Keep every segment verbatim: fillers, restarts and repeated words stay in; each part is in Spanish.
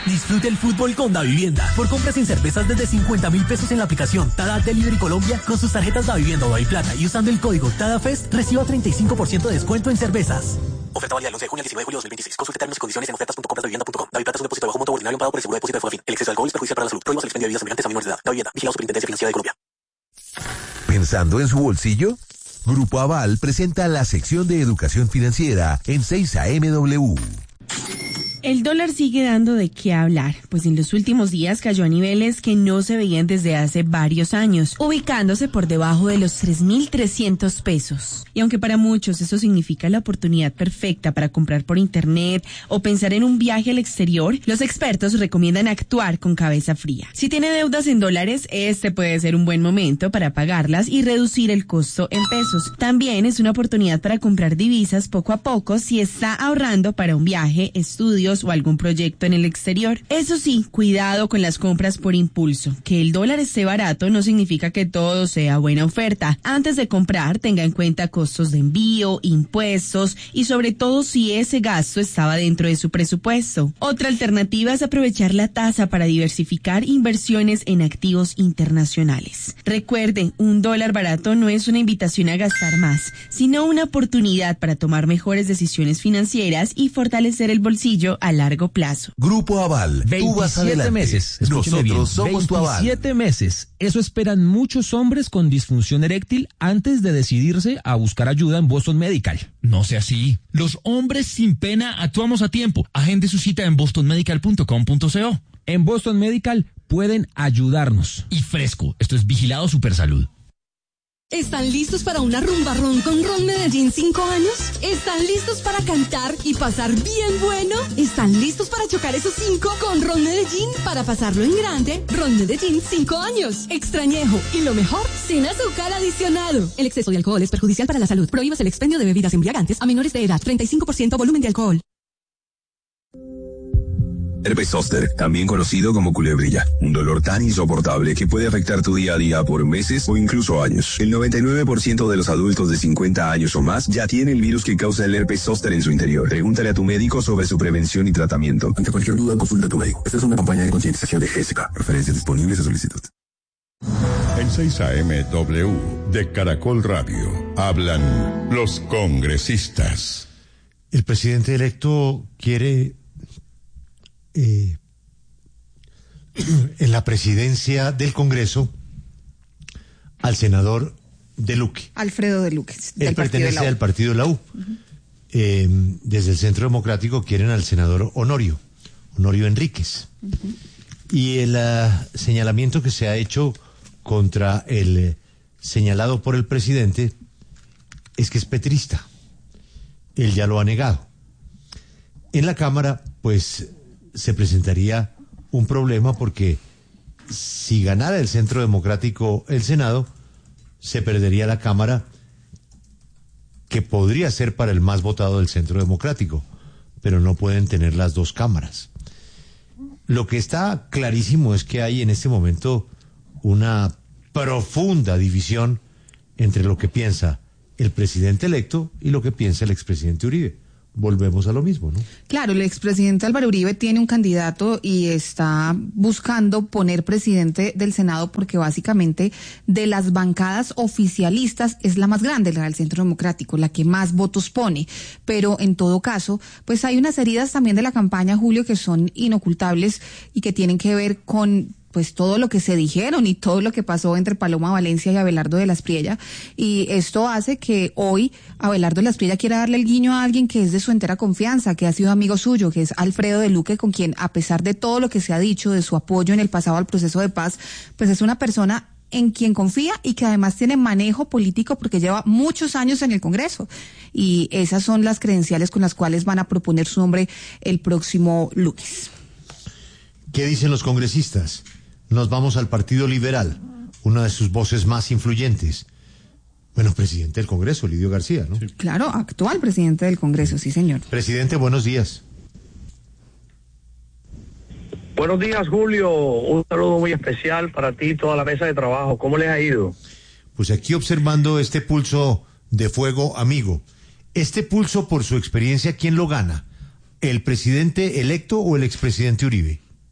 Disfrute el fútbol con Davivienda. Por compras en cervezas desde cincuenta mil pesos en la aplicación Tada Delivery Colombia, con sus tarjetas Davivienda o Daviplata y usando el código TADAFEST, reciba treinta y cinco por ciento de descuento en cervezas. Oferta válida del once de junio al diecinueve de julio de dos mil veintiséis. Consulte términos y condiciones en ofertas punto compras davivienda punto com. Daviplata es un depósito de bajo monto ordinario pagado por el seguro de depósito de Fodafin. El exceso de alcohol es perjudicial para la salud. Prohíbas el expendio de bebidas embriagantes a menores de edad. Davivienda. Vigilado Superintendencia Financiera de Colombia. ¿Pensando en su bolsillo? Grupo Aval presenta la sección de educación financiera en seis A M W. El dólar sigue dando de qué hablar, pues en los últimos días cayó a niveles que no se veían desde hace varios años, ubicándose por debajo de los tres mil trescientos pesos. Y aunque para muchos eso significa la oportunidad perfecta para comprar por internet o pensar en un viaje al exterior, los expertos recomiendan actuar con cabeza fría. Si tiene deudas en dólares, este puede ser un buen momento para pagarlas y reducir el costo en pesos. También es una oportunidad para comprar divisas poco a poco si está ahorrando para un viaje, estudios o algún proyecto en el exterior. Eso sí, cuidado con las compras por impulso. Que el dólar esté barato no significa que todo sea buena oferta. Antes de comprar, tenga en cuenta costos de envío, impuestos y sobre todo si ese gasto estaba dentro de su presupuesto. Otra alternativa es aprovechar la tasa para diversificar inversiones en activos internacionales. Recuerde, un dólar barato no es una invitación a gastar más, sino una oportunidad para tomar mejores decisiones financieras y fortalecer el bolsillo a largo plazo. Grupo Aval, tú vas adelante. meses. Nosotros bien, somos tu aval. veintisiete meses. Eso esperan muchos hombres con disfunción eréctil antes de decidirse a buscar ayuda en Boston Medical. No sea así. Los hombres sin pena actuamos a tiempo. Agende su cita en boston medical punto com punto co. En Boston Medical pueden ayudarnos. Y fresco. Esto es Vigilado Supersalud. ¿Están listos para una rumba ron con Ron Medellín cinco años? ¿Están listos para cantar y pasar bien bueno? ¿Están listos para chocar esos cinco con Ron Medellín para pasarlo en grande? Ron Medellín cinco años. Extrañejo. Y lo mejor, sin azúcar adicionado. El exceso de alcohol es perjudicial para la salud. Prohíbas el expendio de bebidas embriagantes a menores de edad. treinta y cinco por ciento volumen de alcohol. Herpes zóster, también conocido como culebrilla, un dolor tan insoportable que puede afectar tu día a día por meses o incluso años. El noventa y nueve por ciento de los adultos de cincuenta años o más ya tiene el virus que causa el herpes zóster en su interior. Pregúntale a tu médico sobre su prevención y tratamiento. Ante cualquier duda, consulta a tu médico. Esta es una campaña de concientización de G S K. Referencias disponibles a solicitud. En seis A M W de Caracol Radio hablan los congresistas. El presidente electo quiere Eh, en la presidencia del Congreso al senador de Luque. Alfredo de Luque. Él pertenece al partido de la U. Uh-huh. Eh, desde el Centro Democrático quieren al senador Honorio, Honorio Enríquez. Uh-huh. Y el uh, señalamiento que se ha hecho contra el eh, señalado por el presidente es que es petrista. Él ya lo ha negado. En la Cámara, pues, se presentaría un problema porque si ganara el Centro Democrático el Senado, se perdería la Cámara, que podría ser para el más votado del Centro Democrático, pero no pueden tener las dos cámaras. Lo que está clarísimo es que hay en este momento una profunda división entre lo que piensa el presidente electo y lo que piensa el expresidente Uribe. Volvemos a lo mismo, ¿no? Claro, el expresidente Álvaro Uribe tiene un candidato y está buscando poner presidente del Senado porque básicamente de las bancadas oficialistas es la más grande, la del Centro Democrático, la que más votos pone. Pero en todo caso, pues hay unas heridas también de la campaña, Julio, que son inocultables y que tienen que ver con pues todo lo que se dijeron y todo lo que pasó entre Paloma Valencia y Abelardo de la Espriella, y esto hace que hoy Abelardo de la Espriella quiera darle el guiño a alguien que es de su entera confianza, que ha sido amigo suyo, que es Alfredo de Luque, con quien, a pesar de todo lo que se ha dicho de su apoyo en el pasado al proceso de paz, pues es una persona en quien confía y que además tiene manejo político porque lleva muchos años en el Congreso, y esas son las credenciales con las cuales van a proponer su nombre el próximo lunes. ¿Qué dicen los congresistas? Nos vamos al Partido Liberal, una de sus voces más influyentes. Bueno, presidente del Congreso, Lidio García, ¿no? Sí. Claro, actual presidente del Congreso, sí, señor. Presidente, buenos días. Buenos días, Julio. Un saludo muy especial para ti y toda la mesa de trabajo. ¿Cómo les ha ido? Pues aquí observando este pulso de fuego amigo. Este pulso, por su experiencia, ¿quién lo gana? ¿El presidente electo o el expresidente Uribe?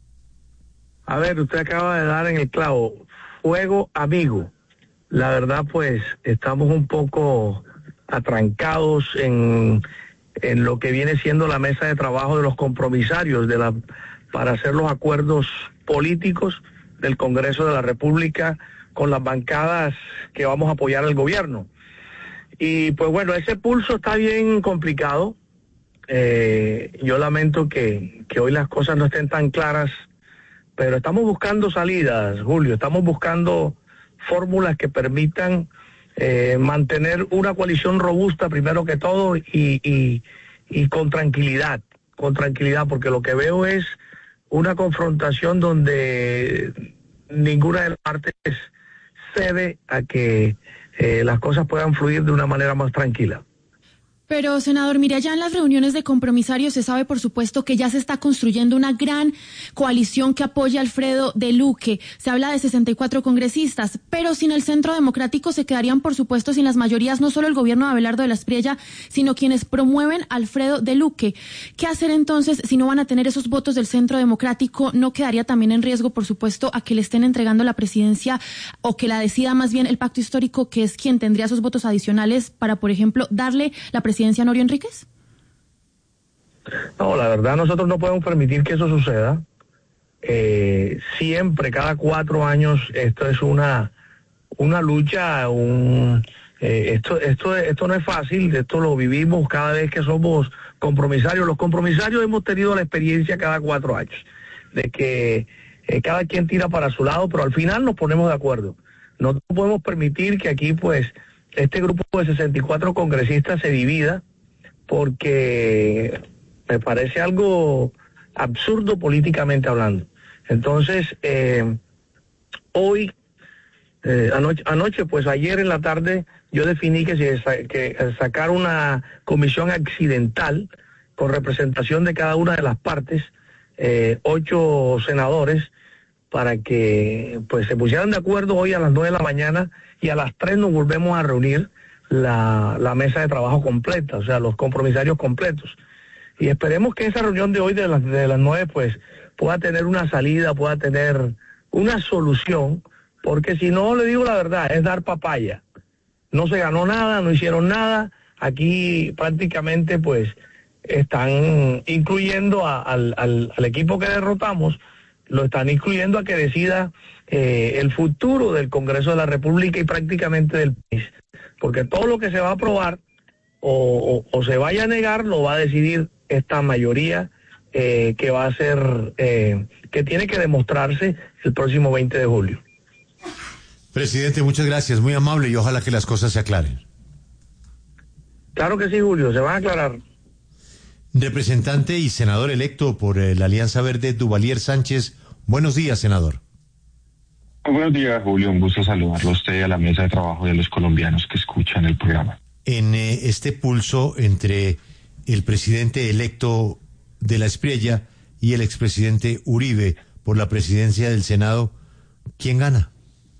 A ver, usted acaba de dar en el clavo. Fuego amigo. La verdad, pues, estamos un poco atrancados en, en lo que viene siendo la mesa de trabajo de los compromisarios de la, para hacer los acuerdos políticos del Congreso de la República con las bancadas que vamos a apoyar al gobierno. Y pues bueno, ese pulso está bien complicado. Eh, yo lamento que, que hoy las cosas no estén tan claras, pero estamos buscando salidas, Julio, estamos buscando fórmulas que permitan eh, mantener una coalición robusta primero que todo y, y, y con tranquilidad, con tranquilidad, porque lo que veo es una confrontación donde ninguna de las partes cede a que eh, las cosas puedan fluir de una manera más tranquila. Pero, senador, mire, ya en las reuniones de compromisarios se sabe, por supuesto, que ya se está construyendo una gran coalición que apoya a Alfredo de Luque. Se habla de sesenta y cuatro congresistas, pero sin el Centro Democrático se quedarían, por supuesto, sin las mayorías, no solo el gobierno de Abelardo de la Espriella, sino quienes promueven a Alfredo de Luque. ¿Qué hacer entonces si no van a tener esos votos del Centro Democrático? ¿No quedaría también en riesgo, por supuesto, a que le estén entregando la presidencia o que la decida más bien el Pacto Histórico, que es quien tendría esos votos adicionales para, por ejemplo, darle la presidencia presidencia a Honorio Enríquez? No, la verdad nosotros no podemos permitir que eso suceda. Eh, siempre, cada cuatro años, esto es una una lucha, un eh, esto esto esto no es fácil, esto lo vivimos cada vez que somos compromisarios. Los compromisarios hemos tenido la experiencia cada cuatro años, de que eh, cada quien tira para su lado, pero al final nos ponemos de acuerdo. No podemos permitir que aquí, pues, este grupo de sesenta y cuatro congresistas se divida, porque me parece algo absurdo políticamente hablando. Entonces, eh, hoy, eh, anoche, anoche, pues ayer en la tarde, yo definí que, si, que sacar una comisión accidental con representación de cada una de las partes, eh, ocho senadores, para que pues se pusieran de acuerdo hoy a las nueve de la mañana y a las tres nos volvemos a reunir la, la mesa de trabajo completa, o sea, los compromisarios completos. Y esperemos que esa reunión de hoy de las, de las nueve pues pueda tener una salida, pueda tener una solución, porque si no, le digo la verdad, es dar papaya. No se ganó nada, no hicieron nada, aquí prácticamente pues están incluyendo a, al, al, al equipo que derrotamos, lo están incluyendo a que decida eh, el futuro del Congreso de la República y prácticamente del país. Porque todo lo que se va a aprobar o, o, o se vaya a negar lo va a decidir esta mayoría eh, que va a ser, eh, que tiene que demostrarse el próximo veinte de julio. Presidente, muchas gracias, muy amable y ojalá que las cosas se aclaren. Claro que sí, Julio, se van a aclarar. Representante y senador electo por eh, la Alianza Verde, Duvalier Sánchez. Buenos días, senador. Buenos días, Julio. Un gusto saludarlo a usted y a la mesa de trabajo de los colombianos que escuchan el programa. En eh, este pulso entre el presidente electo de la Espriella y el expresidente Uribe por la presidencia del Senado, ¿quién gana?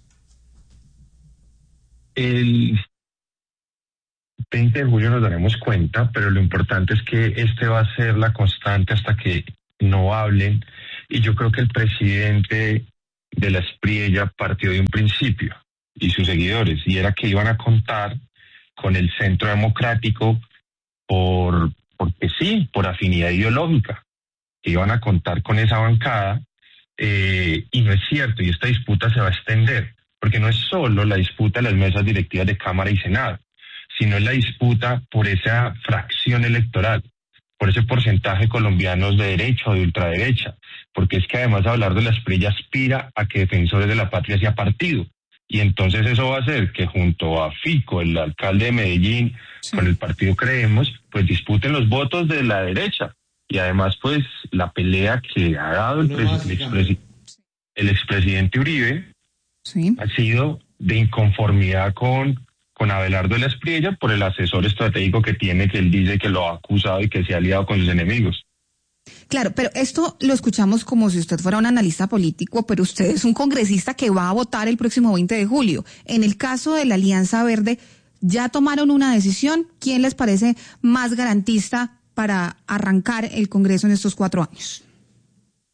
El veinte de julio nos daremos cuenta, pero lo importante es que este va a ser la constante hasta que no hablen, y yo creo que el presidente de la Espriella partió de un principio, y sus seguidores, y era que iban a contar con el Centro Democrático por, porque sí, por afinidad ideológica, que iban a contar con esa bancada, eh, y no es cierto, y esta disputa se va a extender, porque no es solo la disputa de las mesas directivas de Cámara y Senado, sino es la disputa por esa fracción electoral, por ese porcentaje de colombianos de derecha o de ultraderecha, porque es que además hablar de la Espriella aspira a que Defensores de la Patria sea partido, y entonces eso va a hacer que junto a Fico, el alcalde de Medellín, sí, con el partido Creemos, pues disputen los votos de la derecha, y además pues la pelea que ha dado el, pres- el, expresi- el expresidente Uribe, sí, ha sido de inconformidad con con Abelardo de la Espriella por el asesor estratégico que tiene, que él dice que lo ha acusado y que se ha aliado con sus enemigos. Claro, pero esto lo escuchamos como si usted fuera un analista político, pero usted es un congresista que va a votar el próximo veinte de julio. En el caso de la Alianza Verde, ¿ya tomaron una decisión? ¿Quién les parece más garantista para arrancar el Congreso en estos cuatro años?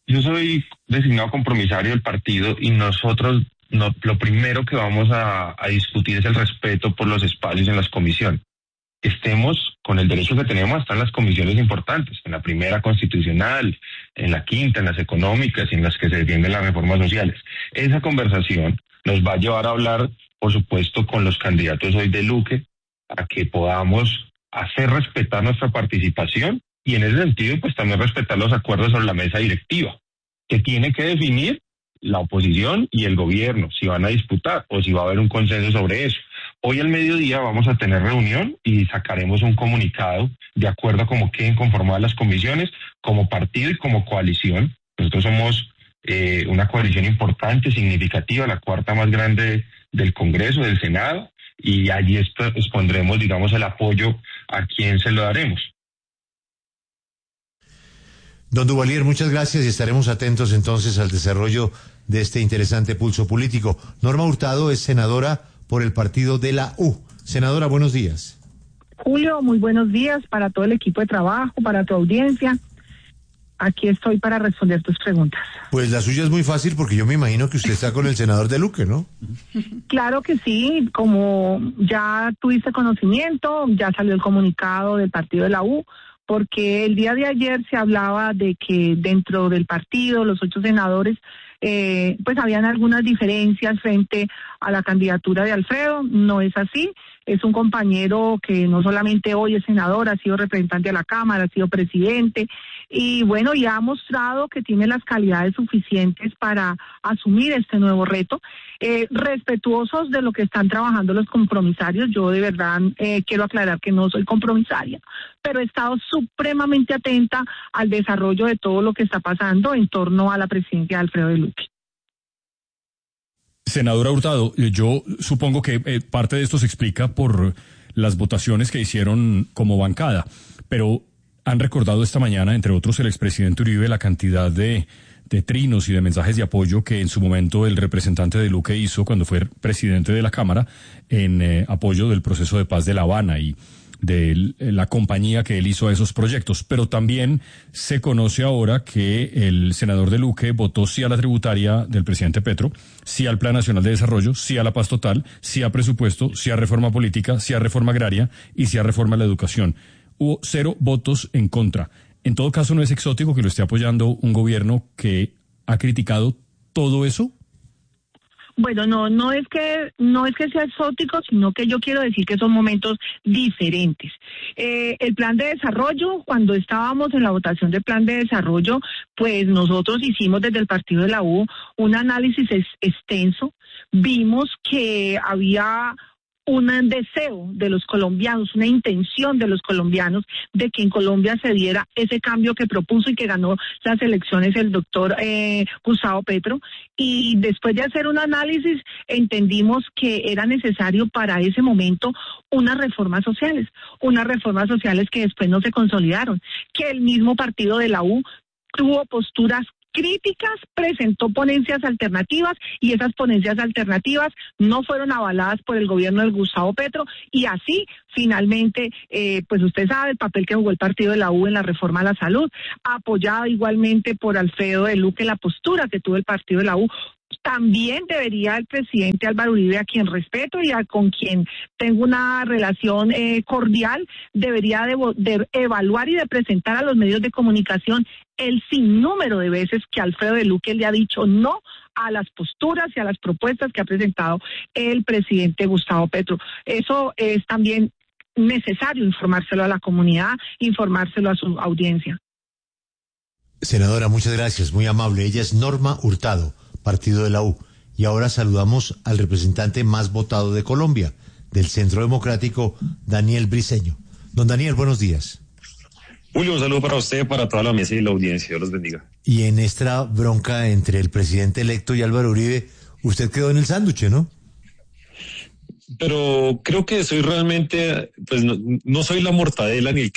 yo soy designado compromisario del partido y nosotros no, lo primero que vamos a, a discutir es el respeto por los espacios en las comisiones. Estemos con el derecho que tenemos a estar en las comisiones importantes, en la primera constitucional, en la quinta, en las económicas y en las que se defienden las reformas sociales. Esa conversación nos va a llevar a hablar, por supuesto, con los candidatos hoy de Luque, a que podamos hacer respetar nuestra participación y en ese sentido, pues también respetar los acuerdos sobre la mesa directiva, que tiene que definir la oposición y el gobierno, si van a disputar o si va a haber un consenso sobre eso. Hoy al mediodía vamos a tener reunión y sacaremos un comunicado de acuerdo a cómo queden conformadas las comisiones, como partido y como coalición. Nosotros somos eh, una coalición importante, significativa, la cuarta más grande del Congreso, del Senado, y allí expondremos, digamos, el apoyo a quien se lo daremos. Don Duvalier, muchas gracias y estaremos atentos entonces al desarrollo de este interesante pulso político. Norma Hurtado es senadora por el partido de la U. Senadora, buenos días. Julio, muy buenos días para todo el equipo de trabajo, para tu audiencia. Aquí estoy para responder tus preguntas. Pues la suya es muy fácil porque yo me imagino que usted está con el senador de Luque, ¿no? Claro que sí, como ya tuviste conocimiento, ya salió el comunicado del partido de la U, porque el día de ayer se hablaba de que dentro del partido, los ocho senadores, eh, pues habían algunas diferencias frente a la candidatura de Alfredo. No es así, es un compañero que no solamente hoy es senador, ha sido representante de la Cámara, ha sido presidente, y bueno, ya ha mostrado que tiene las calidades suficientes para asumir este nuevo reto. Eh, respetuosos de lo que están trabajando los compromisarios, yo de verdad eh, quiero aclarar que no soy compromisaria, pero he estado supremamente atenta al desarrollo de todo lo que está pasando en torno a la presidencia de Alfredo de Luque. Senadora Hurtado, yo supongo que eh, parte de esto se explica por las votaciones que hicieron como bancada, pero han recordado esta mañana, entre otros el expresidente Uribe, la cantidad de, de trinos y de mensajes de apoyo que en su momento el representante de Luque hizo cuando fue presidente de la Cámara en eh, apoyo del proceso de paz de La Habana y de la compañía que él hizo a esos proyectos. Pero también se conoce ahora que el senador de Luque votó sí a la tributaria del presidente Petro, sí al Plan Nacional de Desarrollo, sí a la paz total, sí a presupuesto, sí a reforma política, sí a reforma agraria y sí a reforma a la educación. Hubo cero votos en contra. En todo caso, ¿no es exótico que lo esté apoyando un gobierno que ha criticado todo eso? Bueno, no, no es que no es que sea exótico, sino que yo quiero decir que son momentos diferentes. Eh, el plan de desarrollo, cuando estábamos en la votación del plan de desarrollo, pues nosotros hicimos desde el partido de la U un análisis es, extenso. Vimos que había un deseo de los colombianos, una intención de los colombianos de que en Colombia se diera ese cambio que propuso y que ganó las elecciones el doctor eh, Gustavo Petro, y después de hacer un análisis entendimos que era necesario para ese momento unas reformas sociales, unas reformas sociales que después no se consolidaron, que el mismo partido de la U tuvo posturas críticas, presentó ponencias alternativas y esas ponencias alternativas no fueron avaladas por el gobierno del Gustavo Petro y así finalmente, eh, pues usted sabe el papel que jugó el partido de la U en la reforma a la salud, apoyado igualmente por Alfredo de Luque, la postura que tuvo el partido de la U. También debería el presidente Álvaro Uribe, a quien respeto y a, con quien tengo una relación eh, cordial, debería de, de evaluar y de presentar a los medios de comunicación el sinnúmero de veces que Alfredo de Luque le ha dicho no a las posturas y a las propuestas que ha presentado el presidente Gustavo Petro. Eso es también necesario informárselo a la comunidad, informárselo a su audiencia. Senadora, muchas gracias, muy amable. Ella es Norma Hurtado, partido de la U. Y ahora saludamos al representante más votado de Colombia, del Centro Democrático, Daniel Briceño. Don Daniel, buenos días. Julio, un saludo para usted, para toda la mesa y la audiencia. Dios los bendiga. Y en esta bronca entre el presidente electo y Álvaro Uribe, usted quedó en el sándwich, ¿no? Pero creo que soy realmente, pues no, no soy la mortadela ni el queso.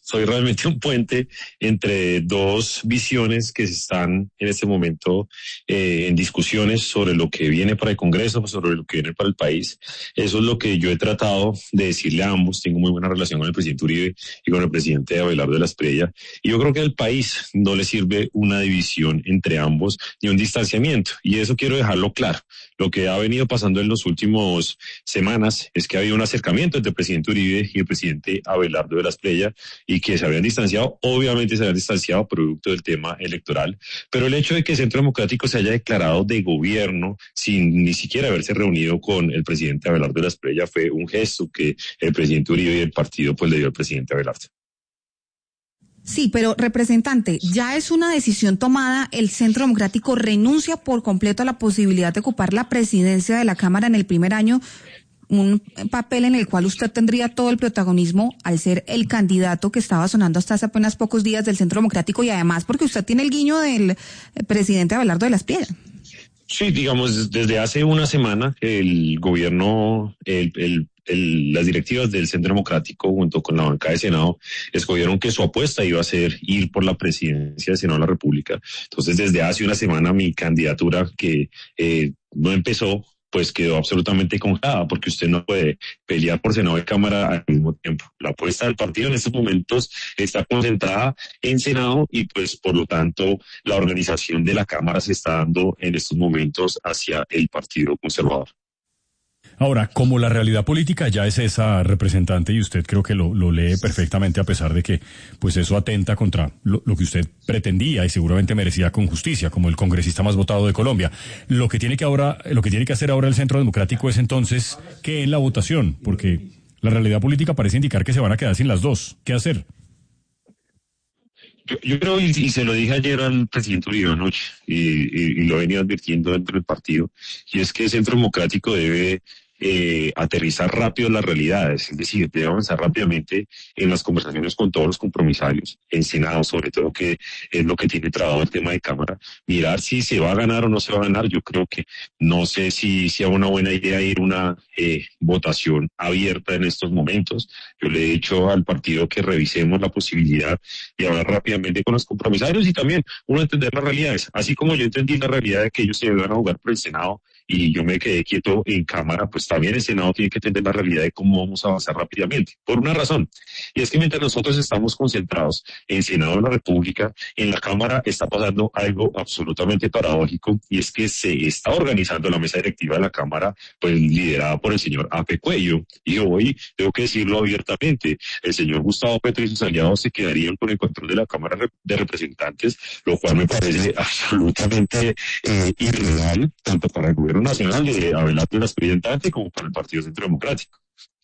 soy realmente un puente entre dos visiones que están en este momento eh, en discusiones sobre lo que viene para el Congreso, sobre lo que viene para el país. Eso es lo que yo he tratado de decirle a ambos. Tengo muy buena relación con el presidente Uribe y con el presidente Abelardo de la Espriella. Y yo creo que al país no le sirve una división entre ambos ni un distanciamiento. Y eso quiero dejarlo claro. Lo que ha venido pasando en las últimas semanas es que ha habido un acercamiento entre el presidente Uribe y el presidente Abelardo de la Espriella y que se habían distanciado, obviamente se habían distanciado producto del tema electoral, pero el hecho de que el Centro Democrático se haya declarado de gobierno sin ni siquiera haberse reunido con el presidente Abelardo de la Espriella fue un gesto que el presidente Uribe y el partido pues le dio al presidente Abelardo. Sí, pero representante, ya es una decisión tomada, el Centro Democrático renuncia por completo a la posibilidad de ocupar la presidencia de la Cámara en el primer año, un papel en el cual usted tendría todo el protagonismo al ser el candidato que estaba sonando hasta hace apenas pocos días del Centro Democrático y además porque usted tiene el guiño del presidente Abelardo de la Espriella. Sí, digamos, desde hace una semana el gobierno, el, el El, las directivas del Centro Democrático junto con la bancada de Senado escogieron que su apuesta iba a ser ir por la presidencia del Senado de la República. Entonces, desde hace una semana mi candidatura que eh, no empezó, pues quedó absolutamente congelada porque usted no puede pelear por Senado y Cámara al mismo tiempo. La apuesta del partido en estos momentos está concentrada en Senado y pues por lo tanto la organización de la Cámara se está dando en estos momentos hacia el Partido Conservador. Ahora, como la realidad política ya es esa, representante, y usted creo que lo, lo lee perfectamente a pesar de que pues eso atenta contra lo, lo que usted pretendía y seguramente merecía con justicia, como el congresista más votado de Colombia. Lo que tiene que ahora, lo que tiene que hacer ahora el Centro Democrático es entonces ¿qué en la votación? Porque la realidad política parece indicar que se van a quedar sin las dos. ¿Qué hacer? Yo, yo creo, y, y se lo dije ayer al presidente Uribe anoche, y, y, y lo he venido advirtiendo dentro del partido, y es que el Centro Democrático debe Eh, aterrizar rápido las realidades, es decir, debe avanzar rápidamente en las conversaciones con todos los compromisarios, en Senado sobre todo, que es lo que tiene trabado el tema de Cámara, mirar si se va a ganar o no se va a ganar. Yo creo que no sé si sea una buena idea ir a una eh, votación abierta en estos momentos. Yo le he dicho al partido que revisemos la posibilidad de hablar rápidamente con los compromisarios y también uno entender las realidades, así como yo entendí la realidad de que ellos se iban a jugar por el Senado y yo me quedé quieto en Cámara, pues también el Senado tiene que entender la realidad de cómo vamos a avanzar rápidamente, por una razón, y es que mientras nosotros estamos concentrados en el Senado de la República, en la Cámara está pasando algo absolutamente paradójico, y es que se está organizando la mesa directiva de la Cámara, pues liderada por el señor Ape Cuello, y hoy tengo que decirlo abiertamente, el señor Gustavo Petro y sus aliados se quedarían con el control de la Cámara de Representantes, lo cual me parece absolutamente eh, irreal, tanto para el gobierno nacional de Abelardo de la Espriella como para el Partido Centro Democrático.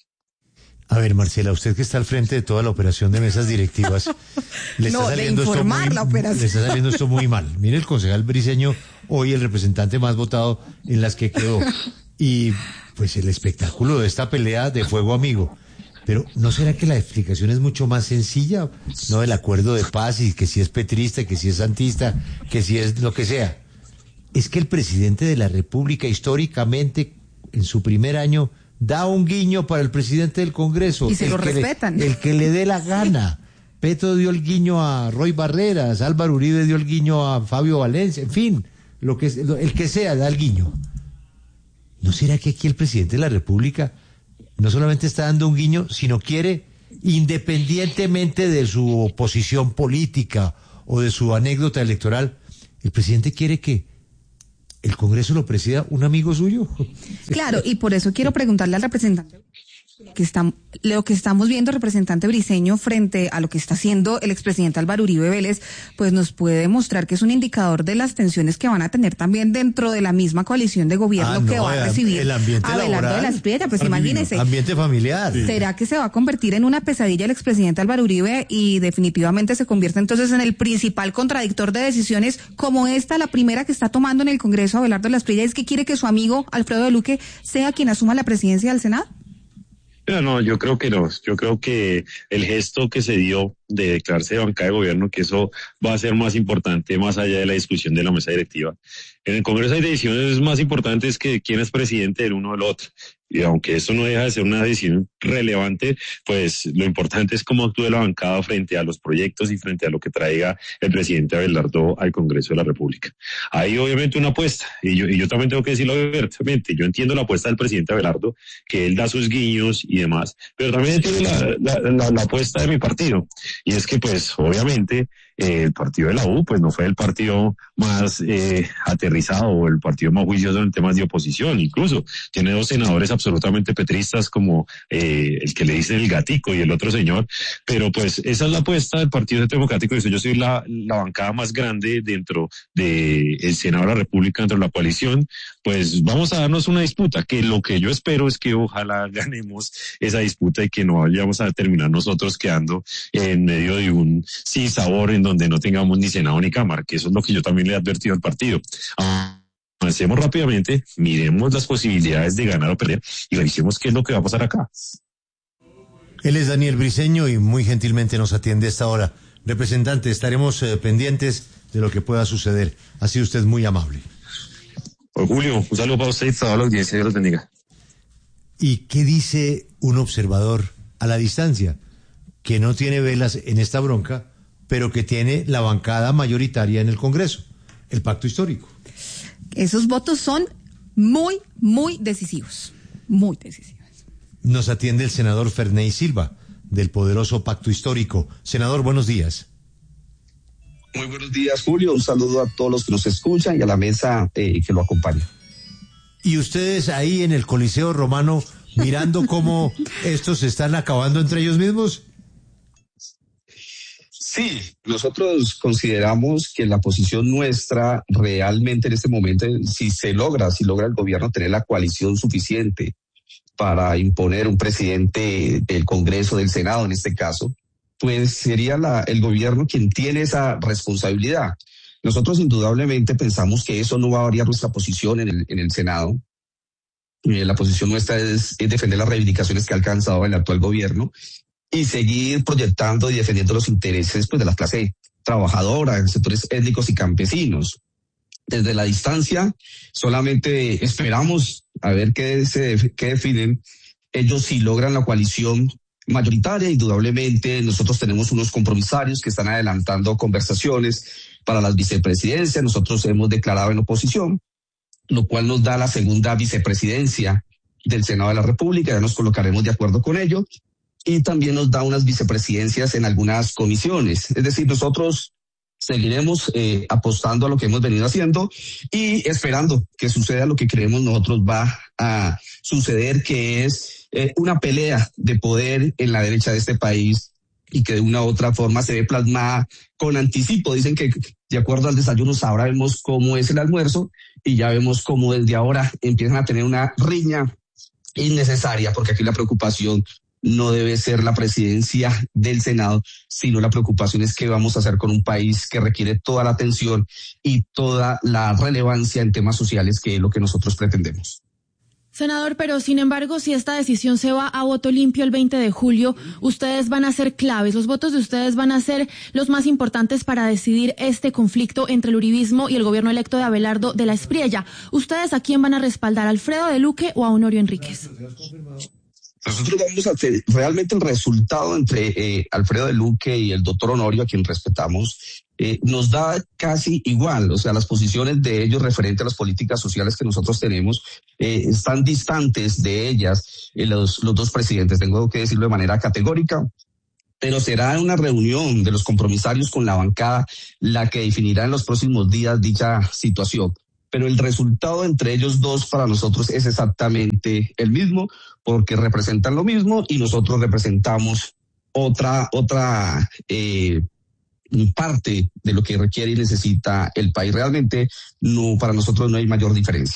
A ver, Marcela, usted que está al frente de toda la operación de mesas directivas, le está no, saliendo de informar esto muy, la operación. le está saliendo esto muy mal. Mire, el concejal Briceño, hoy el representante más votado en las que quedó. Y pues el espectáculo de esta pelea de fuego amigo. Pero ¿no será que la explicación es mucho más sencilla? No, el acuerdo de paz y que si es petrista, que si es santista, que si es lo que sea. Es que el presidente de la República históricamente en su primer año da un guiño para el presidente del Congreso. Y se el lo que respetan. Le, el que le dé la gana. Petro dio el guiño a Roy Barreras, Álvaro Uribe dio el guiño a Fabio Valencia, en fin, lo que el que sea da el guiño. ¿No será que aquí el presidente de la República no solamente está dando un guiño, sino quiere, independientemente de su posición política o de su anécdota electoral, el presidente quiere que el Congreso lo presida un amigo suyo? Claro, y por eso quiero preguntarle al representante que está, lo que estamos viendo, representante Briceño, frente a lo que está haciendo el expresidente Álvaro Uribe Vélez, pues nos puede mostrar que es un indicador de las tensiones que van a tener también dentro de la misma coalición de gobierno ah, no, que va a recibir el ambiente a Abelardo laboral, de la Espriella. Pues imagínese. Ambiente familiar. ¿Será que se va a convertir en una pesadilla el expresidente Álvaro Uribe y definitivamente se convierte entonces en el principal contradictor de decisiones como esta, la primera que está tomando en el Congreso Abelardo de la Espriella, es que quiere que su amigo Alfredo de Luque sea quien asuma la presidencia del Senado? No, no, yo creo que no. Yo creo que el gesto que se dio de declararse de bancada de gobierno, que eso va a ser más importante más allá de la discusión de la mesa directiva. En el Congreso hay decisiones más importantes que quién es presidente del uno o del otro. Y aunque eso no deja de ser una decisión relevante, pues lo importante es cómo actúe la bancada frente a los proyectos y frente a lo que traiga el presidente Abelardo al Congreso de la República. Hay obviamente una apuesta, y yo, y yo también tengo que decirlo abiertamente, yo entiendo la apuesta del presidente Abelardo, que él da sus guiños y demás, pero también entiendo la, la, la, la apuesta de mi partido, y es que pues obviamente eh, el partido de la U pues no fue el partido más eh, aterrizado o el partido más juicioso en temas de oposición, incluso tiene dos senadores absolutamente petristas como eh, el que le dicen el gatico y el otro señor, pero pues esa es la apuesta del Partido Democrático. Yo soy la, la bancada más grande dentro del Senado de la República, dentro de la coalición, pues vamos a darnos una disputa, que lo que yo espero es que ojalá ganemos esa disputa y que no vayamos a terminar nosotros quedando en medio de un sinsabor en donde no tengamos ni Senado ni Cámara, que eso es lo que yo también le he advertido al partido. Ah, Avancemos rápidamente, miremos las posibilidades de ganar o perder y revisemos qué es lo que va a pasar acá. Él es Daniel Briceño y muy gentilmente nos atiende a esta hora. Representante, estaremos eh, pendientes de lo que pueda suceder. Ha sido usted muy amable. Oh, Julio, un saludo para usted y toda la audiencia, Dios los bendiga. ¿Y qué dice un observador a la distancia? Que no tiene velas en esta bronca, pero que tiene la bancada mayoritaria en el Congreso, el pacto histórico. Esos votos son muy, muy decisivos, muy decisivos. Nos atiende el senador Ferney Silva, del poderoso pacto histórico. Senador, buenos días. Muy buenos días, Julio. Un saludo a todos los que nos escuchan y a la mesa eh, que lo acompaña. Y ustedes ahí en el Coliseo Romano mirando cómo estos se están acabando entre ellos mismos. Sí, nosotros consideramos que la posición nuestra realmente en este momento, si se logra, si logra el gobierno tener la coalición suficiente para imponer un presidente del Congreso, del Senado en este caso, pues sería la, el gobierno quien tiene esa responsabilidad. Nosotros indudablemente pensamos que eso no va a variar nuestra posición en el, en el Senado. Eh, la posición nuestra es, es defender las reivindicaciones que ha alcanzado el actual gobierno y seguir proyectando y defendiendo los intereses pues, de la clase trabajadora, sectores étnicos y campesinos. Desde la distancia, solamente esperamos a ver qué, se, qué definen. Ellos si logran la coalición mayoritaria, indudablemente nosotros tenemos unos compromisarios que están adelantando conversaciones para las vicepresidencias. Nosotros hemos declarado en oposición, lo cual nos da la segunda vicepresidencia del Senado de la República, ya nos colocaremos de acuerdo con ello. Y también nos da unas vicepresidencias en algunas comisiones. Es decir, nosotros seguiremos eh, apostando a lo que hemos venido haciendo y esperando que suceda lo que creemos nosotros va a suceder, que es eh, una pelea de poder en la derecha de este país y que de una u otra forma se ve plasmada con anticipo. Dicen que de acuerdo al desayuno ahora vemos cómo es el almuerzo y ya vemos cómo desde ahora empiezan a tener una riña innecesaria, porque aquí la preocupación no debe ser la presidencia del Senado, sino la preocupación es qué vamos a hacer con un país que requiere toda la atención y toda la relevancia en temas sociales, que es lo que nosotros pretendemos. Senador, pero sin embargo, si esta decisión se va a voto limpio el veinte de julio, ustedes van a ser claves, los votos de ustedes van a ser los más importantes para decidir este conflicto entre el uribismo y el gobierno electo de Abelardo de la Espriella. ¿Ustedes a quién van a respaldar, a Alfredo de Luque o a Honorio Enríquez? Nosotros vamos a hacer realmente el resultado entre eh, Alfredo de Luque y el doctor Honorio, a quien respetamos, eh, nos da casi igual. O sea, las posiciones de ellos referente a las políticas sociales que nosotros tenemos eh, están distantes de ellas eh, los, los dos presidentes. Tengo que decirlo de manera categórica. Pero será una reunión de los compromisarios con la bancada la que definirá en los próximos días dicha situación. Pero el resultado entre ellos dos para nosotros es exactamente el mismo, porque representan lo mismo y nosotros representamos otra otra eh, parte de lo que requiere y necesita el país. Realmente no, para nosotros no hay mayor diferencia.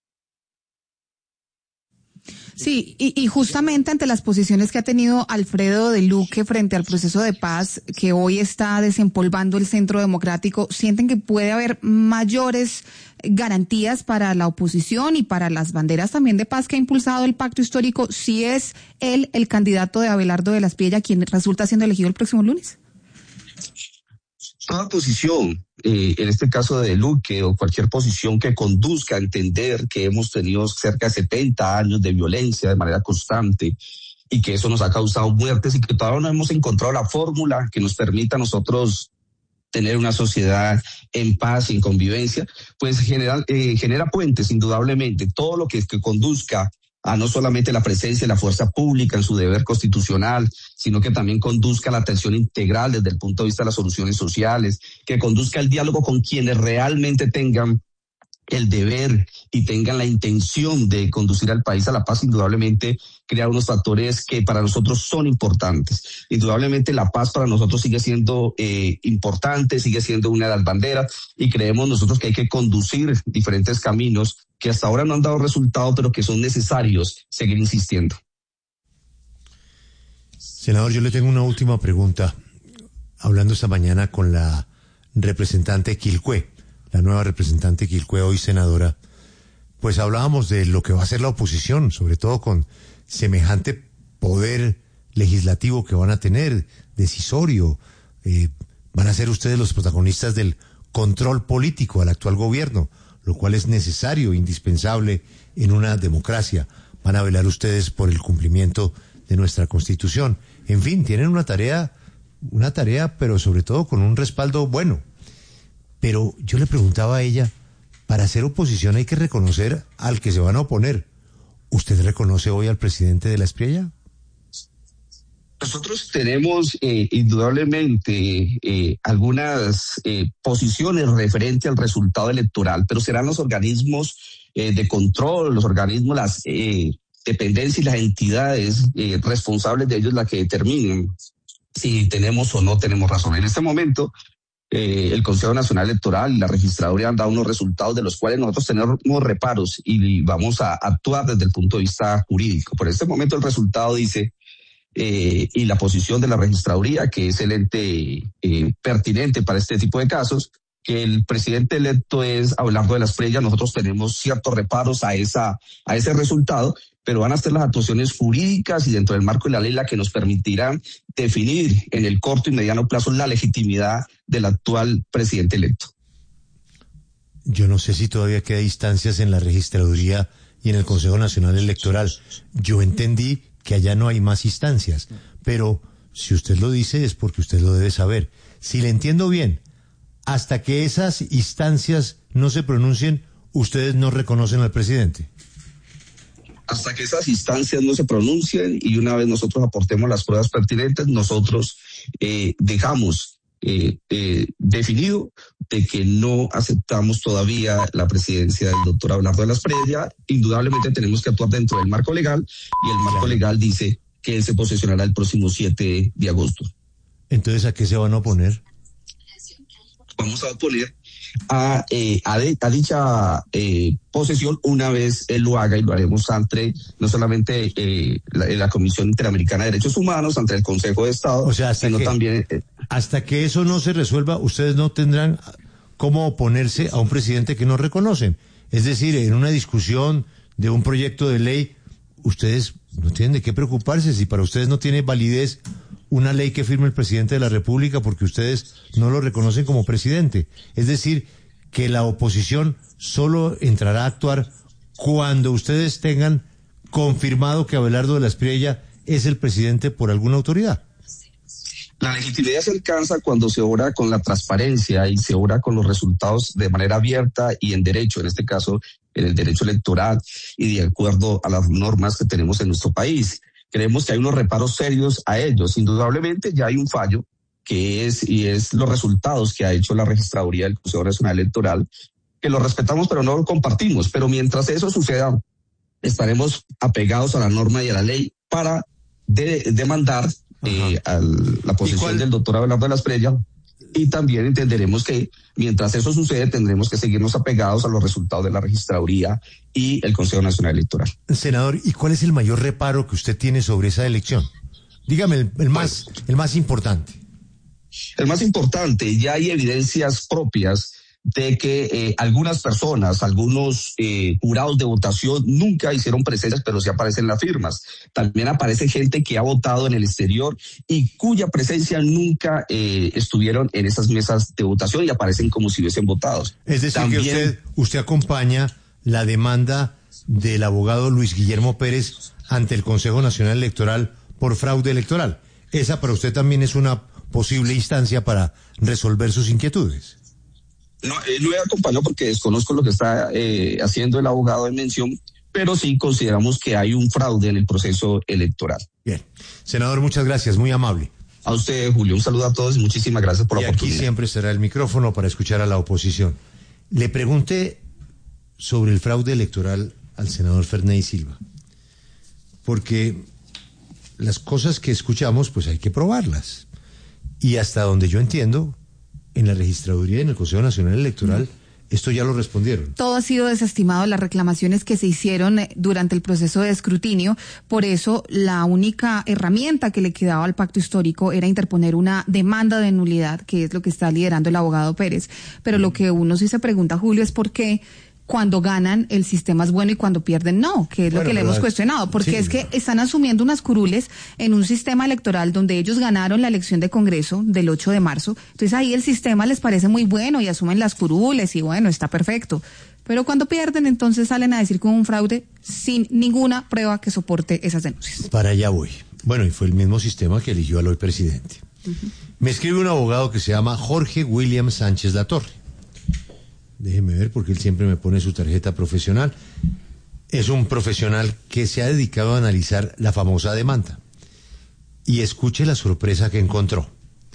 Sí, y, y justamente ante las posiciones que ha tenido Alfredo de Luque frente al proceso de paz que hoy está desempolvando el Centro Democrático, ¿sienten que puede haber mayores garantías para la oposición y para las banderas también de paz que ha impulsado el pacto histórico si es él el candidato de Abelardo de la Espriella quien resulta siendo elegido el próximo lunes? Toda posición, eh, en este caso de Luque, o cualquier posición que conduzca a entender que hemos tenido cerca de setenta años de violencia de manera constante y que eso nos ha causado muertes y que todavía no hemos encontrado la fórmula que nos permita a nosotros tener una sociedad en paz y en convivencia, pues genera, eh, genera puentes, indudablemente. Todo lo que, que conduzca a no solamente la presencia de la fuerza pública en su deber constitucional, sino que también conduzca a la atención integral desde el punto de vista de las soluciones sociales, que conduzca al diálogo con quienes realmente tengan el deber y tengan la intención de conducir al país a la paz, indudablemente crea unos factores que para nosotros son importantes. Indudablemente la paz para nosotros sigue siendo eh, importante, sigue siendo una de las banderas, y creemos nosotros que hay que conducir diferentes caminos que hasta ahora no han dado resultado, pero que son necesarios seguir insistiendo. Senador, yo le tengo una última pregunta. Hablando esta mañana con la representante Quilcué, la nueva representante Quilcué, hoy senadora, pues hablábamos de lo que va a hacer la oposición, sobre todo con semejante poder legislativo que van a tener, decisorio. Eh, van a ser ustedes los protagonistas del control político al actual gobierno, lo cual es necesario, indispensable en una democracia. Van a velar ustedes por el cumplimiento de nuestra Constitución. En fin, tienen una tarea, una tarea, pero sobre todo con un respaldo bueno. Pero yo le preguntaba a ella, para hacer oposición hay que reconocer al que se van a oponer. ¿Usted reconoce hoy al presidente de la Espriella? Nosotros tenemos eh, indudablemente eh, algunas eh, posiciones referentes al resultado electoral, pero serán los organismos eh, de control, los organismos, las eh, dependencias y las entidades eh, responsables de ellos las que determinen si tenemos o no tenemos razón. En este momento, eh, el Consejo Nacional Electoral y la Registraduría han dado unos resultados de los cuales nosotros tenemos reparos y vamos a actuar desde el punto de vista jurídico. Por este momento el resultado dice... Eh, y la posición de la registraduría, que es el ente eh, pertinente para este tipo de casos, que el presidente electo es Abelardo de la Espriella. Nosotros tenemos ciertos reparos a esa a ese resultado, pero van a ser las actuaciones jurídicas y dentro del marco de la ley la que nos permitirán definir en el corto y mediano plazo la legitimidad del actual presidente electo. Yo no sé si todavía queda instancias en la registraduría y en el Consejo Nacional Electoral. Yo entendí que allá no hay más instancias, pero si usted lo dice es porque usted lo debe saber. Si le entiendo bien, hasta que esas instancias no se pronuncien, ustedes no reconocen al presidente. Hasta que esas instancias no se pronuncien y una vez nosotros aportemos las pruebas pertinentes, nosotros eh, dejamos eh, eh, definido de que no aceptamos todavía la presidencia del doctor Abelardo de la Espriella. Indudablemente tenemos que actuar dentro del marco legal y el marco legal dice que él se posesionará el próximo siete de agosto. Entonces, ¿a qué se van a oponer? Vamos a oponer a, eh, a, de, a dicha eh, posesión una vez él lo haga, y lo haremos ante no solamente eh, la, la Comisión Interamericana de Derechos Humanos, ante el Consejo de Estado, o sea, hasta sino que, también... Eh, hasta que eso no se resuelva, ustedes no tendrán cómo oponerse a un presidente que no reconocen. Es decir, en una discusión de un proyecto de ley, ustedes no tienen de qué preocuparse si para ustedes no tiene validez una ley que firme el presidente de la República porque ustedes no lo reconocen como presidente. Es decir, que la oposición solo entrará a actuar cuando ustedes tengan confirmado que Abelardo de la Espriella es el presidente por alguna autoridad. La legitimidad se alcanza cuando se obra con la transparencia y se obra con los resultados de manera abierta y en derecho, en este caso en el derecho electoral y de acuerdo a las normas que tenemos en nuestro país. Creemos que hay unos reparos serios a ellos. Indudablemente ya hay un fallo que es y es los resultados que ha hecho la registraduría del Consejo Nacional Electoral, que lo respetamos pero no lo compartimos. Pero mientras eso suceda, estaremos apegados a la norma y a la ley para de, demandar eh, a la posición del doctor Abelardo de la Espriella. Y también entenderemos que mientras eso sucede tendremos que seguirnos apegados a los resultados de la registraduría y el Consejo Nacional Electoral. Senador, ¿y cuál es el mayor reparo que usted tiene sobre esa elección? Dígame el, el más, el más importante. El más importante, ya hay evidencias propias de que eh, algunas personas, algunos eh, jurados de votación nunca hicieron presencias, pero sí aparecen las firmas. También aparece gente que ha votado en el exterior y cuya presencia nunca eh, estuvieron en esas mesas de votación y aparecen como si hubiesen votado. Es decir, También, que usted, usted acompaña la demanda del abogado Luis Guillermo Pérez ante el Consejo Nacional Electoral por fraude electoral. Esa para usted también es una posible instancia para resolver sus inquietudes. No, eh, lo he acompañado porque desconozco lo que está eh, haciendo el abogado en mención, pero sí consideramos que hay un fraude en el proceso electoral. Bien. Senador, muchas gracias, muy amable. A usted, Julio, un saludo a todos y muchísimas gracias por la y oportunidad. Aquí siempre será el micrófono para escuchar a la oposición. Le pregunté sobre el fraude electoral al senador Fernández Silva, porque las cosas que escuchamos pues hay que probarlas. Y hasta donde yo entiendo, en la registraduría y en el Consejo Nacional Electoral, esto ya lo respondieron. Todo ha sido desestimado, las reclamaciones que se hicieron durante el proceso de escrutinio. Por eso, la única herramienta que le quedaba al pacto histórico era interponer una demanda de nulidad, que es lo que está liderando el abogado Pérez. Pero lo que uno sí se pregunta, Julio, es por qué cuando ganan el sistema es bueno y cuando pierden no, que es bueno, lo que le hemos cuestionado, porque sí, es que están asumiendo unas curules en un sistema electoral donde ellos ganaron la elección de Congreso del ocho de marzo, entonces ahí el sistema les parece muy bueno y asumen las curules y bueno, está perfecto, pero cuando pierden entonces salen a decir que hubo un fraude sin ninguna prueba que soporte esas denuncias. Para allá voy. Bueno, y fue el mismo sistema que eligió al hoy presidente. Uh-huh. Me escribe un abogado que se llama Jorge William Sánchez Latorre. Déjeme ver porque él siempre me pone su tarjeta profesional. Es un profesional que se ha dedicado a analizar la famosa demanda. Y escuche la sorpresa que encontró.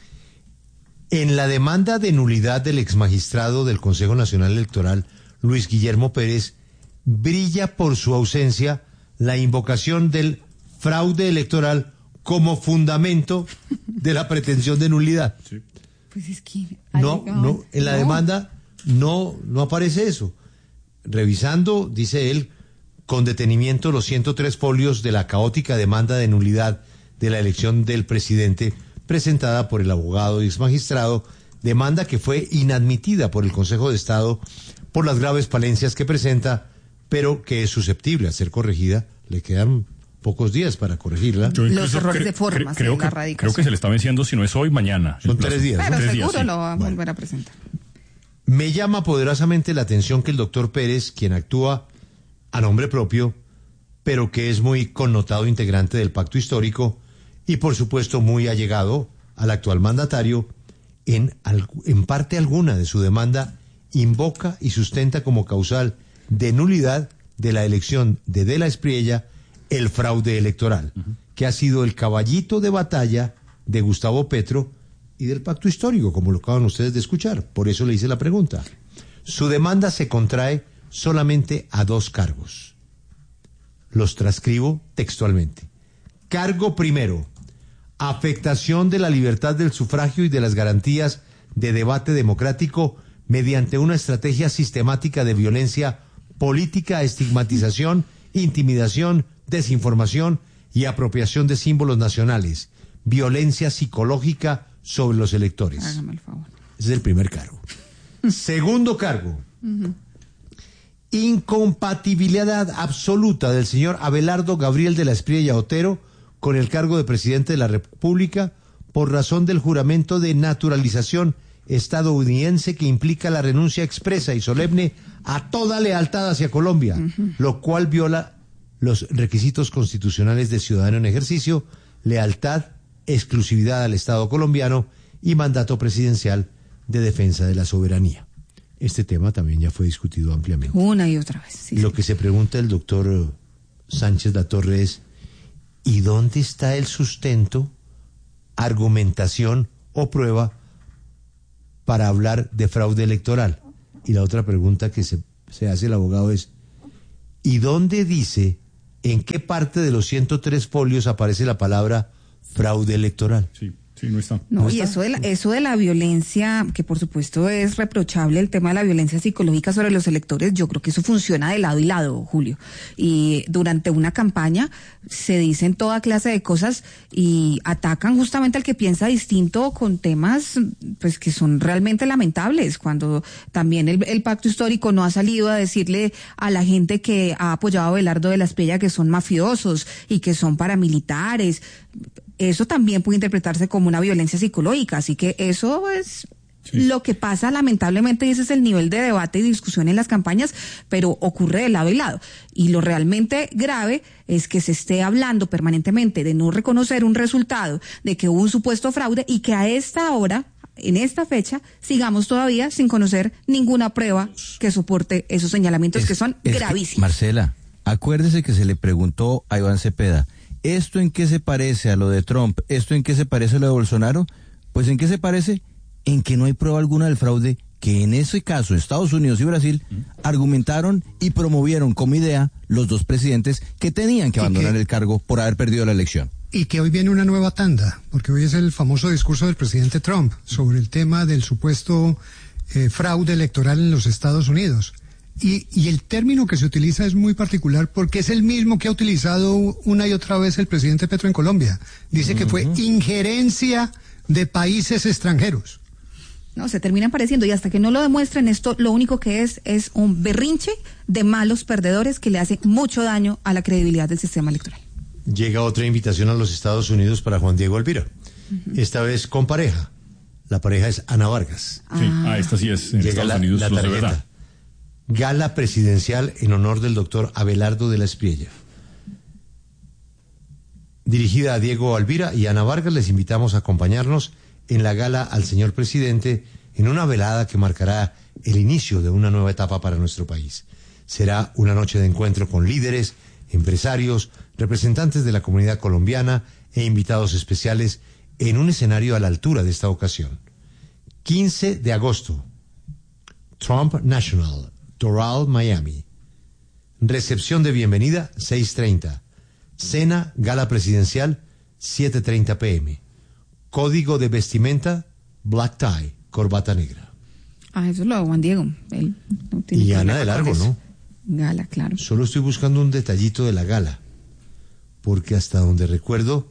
En la demanda de nulidad del exmagistrado del Consejo Nacional Electoral, Luis Guillermo Pérez, brilla por su ausencia la invocación del fraude electoral como fundamento de la pretensión de nulidad. Sí. Pues es que... No, no, en la no. demanda... No, no aparece eso. Revisando, dice él, con detenimiento los ciento tres folios de la caótica demanda de nulidad de la elección del presidente presentada por el abogado y exmagistrado, demanda que fue inadmitida por el Consejo de Estado por las graves falencias que presenta, pero que es susceptible a ser corregida. Le quedan pocos días para corregirla. Los errores de forma, creo, la que, creo que se le está venciendo, si no es hoy, mañana. Son tres días. Pero tres seguro días, sí. lo va a bueno. volver a presentar. Me llama poderosamente la atención que el doctor Pérez, quien actúa a nombre propio, pero que es muy connotado integrante del pacto histórico y por supuesto muy allegado al actual mandatario, en, en parte alguna de su demanda invoca y sustenta como causal de nulidad de la elección de De la Espriella el fraude electoral, uh-huh. que ha sido el caballito de batalla de Gustavo Petro y del pacto histórico, como lo acaban ustedes de escuchar. Por eso le hice la pregunta. Su demanda se contrae solamente a dos cargos. Los transcribo textualmente. Cargo primero, afectación de la libertad del sufragio y de las garantías de debate democrático mediante una estrategia sistemática de violencia política, estigmatización, intimidación, desinformación y apropiación de símbolos nacionales, violencia psicológica sobre los electores. Hágame el favor. Ese es el primer cargo. Segundo cargo. Uh-huh. Incompatibilidad absoluta del señor Abelardo Gabriel de la Espriella Otero con el cargo de presidente de la República por razón del juramento de naturalización estadounidense que implica la renuncia expresa y solemne a toda lealtad hacia Colombia, uh-huh. lo cual viola los requisitos constitucionales de ciudadano en ejercicio, lealtad, exclusividad al Estado colombiano y mandato presidencial de defensa de la soberanía. Este tema también ya fue discutido ampliamente. Una y otra vez. Sí, Lo sí. que se pregunta el doctor Sánchez Latorre es, ¿y dónde está el sustento, argumentación o prueba para hablar de fraude electoral? Y la otra pregunta que se, se hace el abogado es, ¿y dónde dice, en qué parte de los ciento tres folios aparece la palabra fraude electoral? Sí, Sí, no está. No, ¿No y está? eso de, la, eso de la violencia, que por supuesto es reprochable, el tema de la violencia psicológica sobre los electores, yo creo que eso funciona de lado y lado, Julio. Y durante una campaña se dicen toda clase de cosas y atacan justamente al que piensa distinto con temas pues que son realmente lamentables, cuando también el, el pacto histórico no ha salido a decirle a la gente que ha apoyado a Abelardo de la Espriella que son mafiosos y que son paramilitares. Eso también puede interpretarse como una violencia psicológica, así que eso es sí. lo que pasa lamentablemente, y ese es el nivel de debate y discusión en las campañas, pero ocurre de lado y lado. Y lo realmente grave es que se esté hablando permanentemente de no reconocer un resultado, de que hubo un supuesto fraude y que a esta hora, en esta fecha, sigamos todavía sin conocer ninguna prueba que soporte esos señalamientos es, que son gravísimos. Que, Marcela, acuérdese que se le preguntó a Iván Cepeda, ¿esto en qué se parece a lo de Trump? ¿Esto en qué se parece a lo de Bolsonaro? Pues ¿en qué se parece? En que no hay prueba alguna del fraude, que en ese caso Estados Unidos y Brasil ¿Mm? argumentaron y promovieron como idea los dos presidentes que tenían que abandonar que, el cargo por haber perdido la elección. Y que hoy viene una nueva tanda, porque hoy es el famoso discurso del presidente Trump sobre el tema del supuesto eh, fraude electoral en los Estados Unidos. Y, y el término que se utiliza es muy particular porque es el mismo que ha utilizado una y otra vez el presidente Petro en Colombia. Dice uh-huh. que fue injerencia de países extranjeros. No, se terminan pareciendo, y hasta que no lo demuestren, esto lo único que es es un berrinche de malos perdedores que le hace mucho daño a la credibilidad del sistema electoral. Llega otra invitación a los Estados Unidos para Juan Diego Alvira, uh-huh. esta vez con pareja. La pareja es Ana Vargas. Sí, ah, esta sí es en Llega Estados la, Unidos, la tarjeta. De verdad. Gala presidencial en honor del doctor Abelardo de la Espriella. Dirigida a Diego Alvira y Ana Vargas, les invitamos a acompañarnos en la gala al señor presidente en una velada que marcará el inicio de una nueva etapa para nuestro país. Será una noche de encuentro con líderes, empresarios, representantes de la comunidad colombiana e invitados especiales en un escenario a la altura de esta ocasión. quince de agosto, Trump National, Doral, Miami. Recepción de bienvenida, seis treinta. Cena, gala presidencial, siete treinta pm. Código de vestimenta, black tie, corbata negra. Ah, eso es lo de Juan Diego. Él no tiene y Ana de largo, ¿no? Gala, claro. Solo estoy buscando un detallito de la gala, porque hasta donde recuerdo,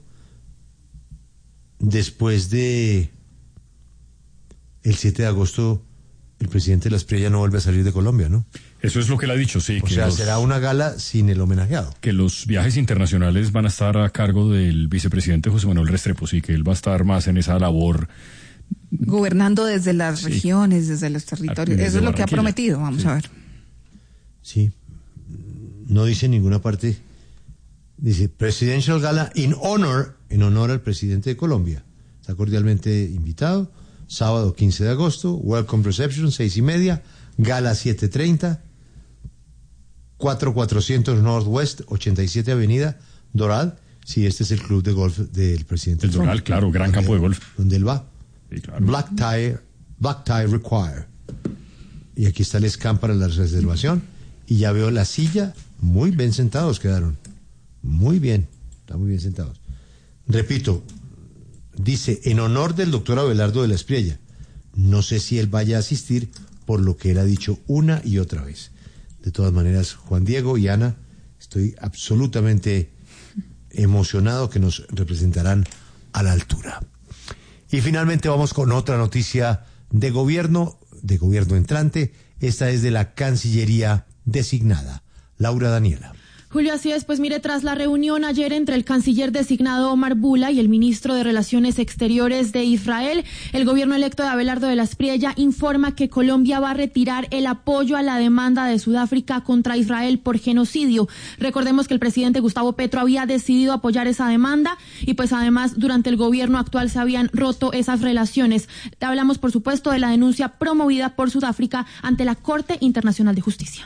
después de el siete de agosto, el presidente de la Espriella no vuelve a salir de Colombia, ¿no? Eso es lo que él ha dicho, sí. O que sea, los, será una gala sin el homenajeado. Que los viajes internacionales van a estar a cargo del vicepresidente José Manuel Restrepo, sí, que él va a estar más en esa labor. Gobernando desde las sí. regiones, desde los territorios. Desde Eso es lo que ha prometido, vamos sí. a ver. Sí, no dice en ninguna parte, dice Presidential Gala in honor, en honor al presidente de Colombia. Está cordialmente invitado. Sábado quince de agosto, welcome reception, seis y media, gala siete treinta, cuatro mil cuatrocientos Northwest, ochenta y siete Avenida, Doral. Sí, este es el club de golf del presidente. El Trump, Doral, claro, gran donde, campo de golf. Donde él va. Sí, claro. Black tie, black tie require. Y aquí está el scam para la reservación. Y ya veo la silla, muy bien sentados quedaron. Muy bien, están muy bien sentados. Repito, dice, en honor del doctor Abelardo de la Espriella. No sé si él vaya a asistir por lo que él ha dicho una y otra vez. De todas maneras, Juan Diego y Ana, estoy absolutamente emocionado que nos representarán a la altura. Y finalmente vamos con otra noticia de gobierno, de gobierno entrante. Esta es de la Cancillería designada. Laura Daniela. Julio, así es, pues mire, tras la reunión ayer entre el canciller designado Omar Bula y el ministro de Relaciones Exteriores de Israel, el gobierno electo de Abelardo de la Espriella informa que Colombia va a retirar el apoyo a la demanda de Sudáfrica contra Israel por genocidio. Recordemos que el presidente Gustavo Petro había decidido apoyar esa demanda y pues además durante el gobierno actual se habían roto esas relaciones. Hablamos, por supuesto, de la denuncia promovida por Sudáfrica ante la Corte Internacional de Justicia.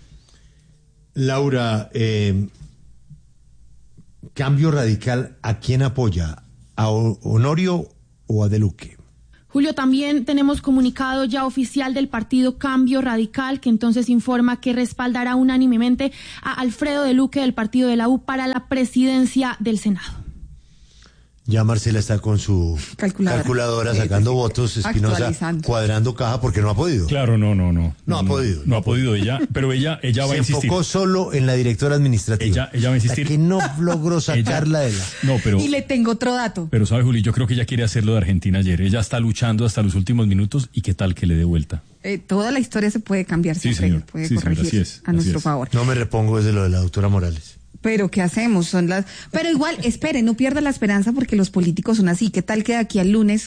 Laura, eh, cambio radical, ¿a quién apoya? ¿A Honorio o a De Luque? Julio, también tenemos comunicado ya oficial del partido Cambio Radical, que entonces informa que respaldará unánimemente a Alfredo De Luque del partido de la U para la presidencia del Senado. Ya Marcela está con su calculadora, calculadora sacando sí, votos, Espinosa cuadrando caja porque no ha podido. Claro, no, no, no. No, no ha podido. No, no ha podido ella, pero ella, ella va Se a insistir. Se enfocó solo en la directora administrativa. Ella, ella va a insistir. La que no logró sacarla ella, de la... No, pero... Y le tengo otro dato. Pero sabe, Juli, yo creo que ella quiere hacer lo de Argentina ayer. Ella está luchando hasta los últimos minutos y qué tal que le dé vuelta. Eh, toda la historia se puede cambiar sí, siempre, señor. puede sí, corregir señor, así es, a nuestro es. favor. No me repongo desde lo de la doctora Morales. Pero ¿qué hacemos? Son las. Pero igual, espere, no pierda la esperanza porque los políticos son así. ¿Qué tal que de aquí al lunes